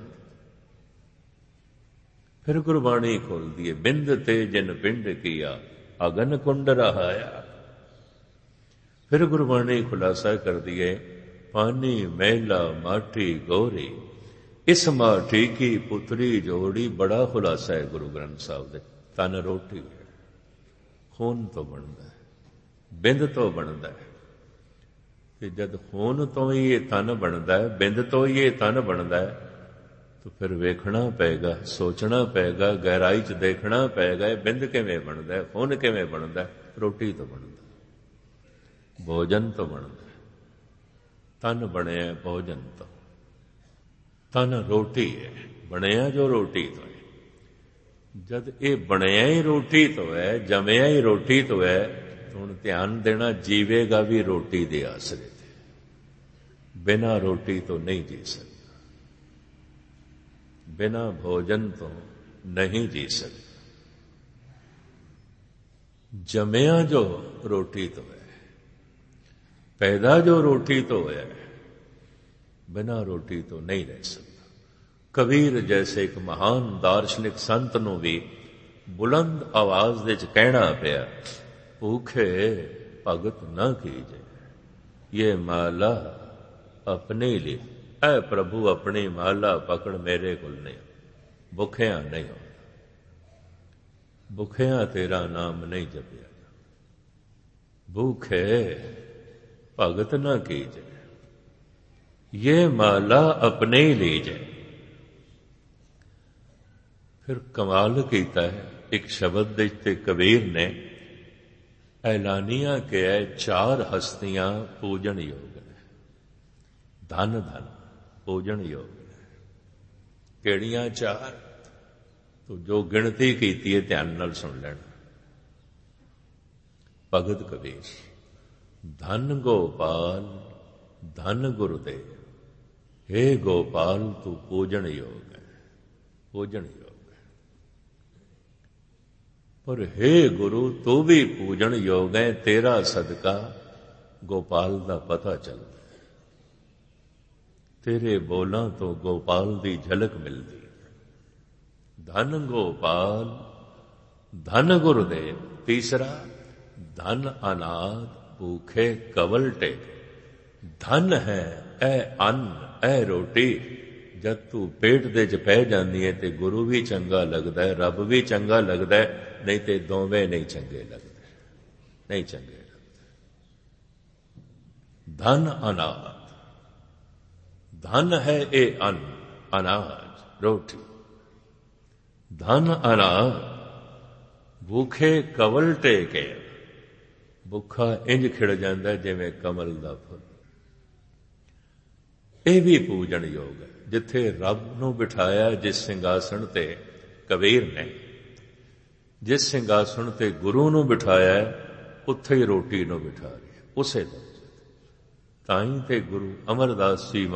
ਫਿਰ ਗੁਰਬਾਣੀ ਖੋਲਦੀ ਹੈ, ਬਿੰਦ ਤੇ ਜਿਨ ਪਿੰਡ ਕੀਆ ਅਗਨ ਕੁੰਡ ਰਹਾਇਆ। ਫਿਰ ਗੁਰਬਾਣੀ ਖੁਲਾਸਾ ਕਰਦੀ ਹੈ, ਪਾਣੀ ਮਹਿਲਾ ਮਾਟੀ ਗੋਰੀ, ਇਸ ਮਾਟੀ ਕੀ ਪੁੱਤਰੀ ਜੋੜੀ। ਬੜਾ ਖੁਲਾਸਾ ਹੈ ਗੁਰੂ ਗ੍ਰੰਥ ਸਾਹਿਬ ਦੇ। ਤਨ ਰੋਟੀ ਹੈ, ਖੂਨ ਤੋਂ ਬਣਦਾ ਹੈ, ਬਿੰਦ ਤੋਂ ਬਣਦਾ ਹੈ। ਤੇ ਜਦ ਖੂਨ ਤੋਂ ਹੀ ਇਹ ਤਨ ਬਣਦਾ ਹੈ, ਬਿੰਦ ਤੋਂ ਹੀ ਇਹ ਤਨ ਬਣਦਾ ਹੈ, ਤਾਂ ਫਿਰ ਵੇਖਣਾ ਪਏਗਾ, ਸੋਚਣਾ ਪਏਗਾ, ਗਹਿਰਾਈ 'ਚ ਦੇਖਣਾ ਪਏਗਾ, ਇਹ ਬਿੰਦ ਕਿਵੇਂ ਬਣਦਾ ਹੈ, ਖੂਨ ਕਿਵੇਂ ਬਣਦਾ ਹੈ? ਰੋਟੀ ਤੋਂ ਬਣਦਾ, ਭੋਜਨ ਤੋਂ ਬਣਦਾ। ਤਨ ਬਣਿਆ ਭੋਜਨ ਤੋਂ, ਤਨ ਰੋਟੀ ਹੈ, ਬਣਿਆ ਜੋ ਰੋਟੀ ਤੋਂ ਹੈ। ਜਦ ਇਹ ਬਣਿਆ ਹੀ ਰੋਟੀ ਤੋਂ ਹੈ, ਜੰਮਿਆ ਹੀ ਰੋਟੀ ਤੋਂ ਹੈ, ਹੁਣ ਧਿਆਨ ਦੇਣਾ, ਜੀਵੇਗਾ ਵੀ ਰੋਟੀ ਦੇ ਆਸਰੇ ਤੇ, ਬਿਨਾਂ ਰੋਟੀ ਤੋਂ ਨਹੀਂ ਜੀ ਸਕਦਾ, ਬਿਨਾਂ ਭੋਜਨ ਤੋਂ ਨਹੀਂ ਜੀ ਸਕਦਾ। ਜੰਮਿਆ ਜੋ ਰੋਟੀ ਤੋਂ ਹੈ, ਪੈਦਾ ਜੋ ਰੋਟੀ ਤੋਂ ਹੋਇਆ ਹੈ, ਬਿਨਾਂ ਰੋਟੀ ਤੋਂ ਨਹੀਂ ਰਹਿ ਸਕਦਾ। ਕਬੀਰ ਜੈਸੇ ਇੱਕ ਮਹਾਨ ਦਾਰਸ਼ਨਿਕ ਸੰਤ ਨੂੰ ਵੀ ਬੁਲੰਦ ਆਵਾਜ਼ ਵਿੱਚ ਕਹਿਣਾ ਪਿਆ, ਭੂਖੇ ਭਗਤ ਨਾ ਕੀਜੇ, ਇਹ ਮਾਲਾ ਆਪਣੇ ਲਈ। ਐ ਪ੍ਰਭੂ ਆਪਣੀ ਮਾਲਾ ਪਕੜ, ਮੇਰੇ ਕੋਲ ਨਹੀਂ, ਭੁੱਖਿਆਂ ਨਹੀਂ ਹੋਣਾ, ਭੁੱਖਿਆਂ ਤੇਰਾ ਨਾਮ ਨਹੀਂ ਜਪਿਆ। ਭੂਖੇ ਭਗਤ ਨਾ ਕੀਜੇ, ਇਹ ਮਾਲਾ ਆਪਣੇ ਹੀ ਲੀਜੇ। ਫਿਰ ਕਮਾਲ ਕੀਤਾ ਹੈ, ਇੱਕ ਸ਼ਬਦ ਦੇ ਤੇ ਕਬੀਰ ਨੇ ਐਲਾਨੀਆਂ ਕਿਹਾ, ਚਾਰ ਹਸਤੀਆਂ ਪੂਜਣ ਯੋਗ ਨੇ, ਧਨ ਧਨ ਪੂਜਣ ਯੋਗ ਨੇ। ਕਿਹੜੀਆਂ ਚਾਰ? ਤੋ ਜੋ ਗਿਣਤੀ ਕੀਤੀ ਹੈ ਧਿਆਨ ਨਾਲ ਸੁਣ ਲੈਣਾ। ਭਗਤ ਕਬੀਰ, ਧਨ ਗੋਪਾਲ ਧਨ ਗੁਰਦੇਵ, ਹੇ ਗੋਪਾਲ ਤੂੰ ਪੂਜਣ ਯੋਗ ਹੈ, ਪੂਜਣ ਯੋਗ ਹੈ। ਪਰ ਹੇ ਗੁਰੂ ਤੂੰ ਵੀ ਪੂਜਣ ਯੋਗ ਹੈ, ਤੇਰਾ ਸਦਕਾ ਗੋਪਾਲ ਦਾ ਪਤਾ ਚੱਲਦਾ, ਤੇਰੇ ਬੋਲਾਂ ਤੋਂ ਗੋਪਾਲ ਦੀ ਝਲਕ ਮਿਲਦੀ। ਧਨ ਗੋਪਾਲ ਧਨ ਗੁਰਦੇਵ। ਤੀਸਰਾ, ਧਨ ਅਨਾਦ ਭੂਖੇ ਕਵਲ ਟੇਕ। ਧਨ ਹੈ ਇਹ ਅੰਨ, ਇਹ ਰੋਟੀ। ਜਦ ਤੂੰ ਪੇਟ ਦੇ 'ਚ ਪੈ ਜਾਂਦੀ ਹੈ ਤੇ ਗੁਰੂ ਵੀ ਚੰਗਾ ਲੱਗਦਾ ਹੈ, ਰੱਬ ਵੀ ਚੰਗਾ ਲੱਗਦਾ ਹੈ, ਨਹੀਂ ਤੇ ਦੋਵੇਂ ਨਹੀਂ ਚੰਗੇ ਲੱਗਦੇ, ਨਹੀਂ ਚੰਗੇ ਲੱਗਦੇ। ਧਨ ਅਨਾਦ, ਧਨ ਹੈ ਇਹ ਅੰਨ, ਅਨਾਜ ਰੋਟੀ। ਧਨ ਅਨਾਦ ਭੂਖੇ ਕਵਲ ਟੇਕੇ। ਭੁੱਖਾ ਇੰਜ ਖਿੜ ਜਾਂਦਾ ਜਿਵੇਂ ਕਮਲ ਦਾ ਫੁੱਲ। ਇਹ ਵੀ ਪੂਜਣ ਯੋਗ ਹੈ। ਜਿੱਥੇ ਰੱਬ ਨੂੰ ਬਿਠਾਇਆ ਜਿਸ ਸਿੰਘਾਸਣ ਤੇ ਕਬੀਰ ਨੇ, ਜਿਸ ਸਿੰਘਾਸਣ ਤੇ ਗੁਰੂ ਨੂੰ ਬਿਠਾਇਆ, ਉੱਥੇ ਹੀ ਰੋਟੀ ਨੂੰ ਬਿਠਾ ਰਿਹਾ, ਉਸੇ ਦਰਜੇ ਤੇ। ਤਾਂ ਹੀ ਤੇ ਗੁਰੂ ਅਮਰਦਾਸ ਜੀ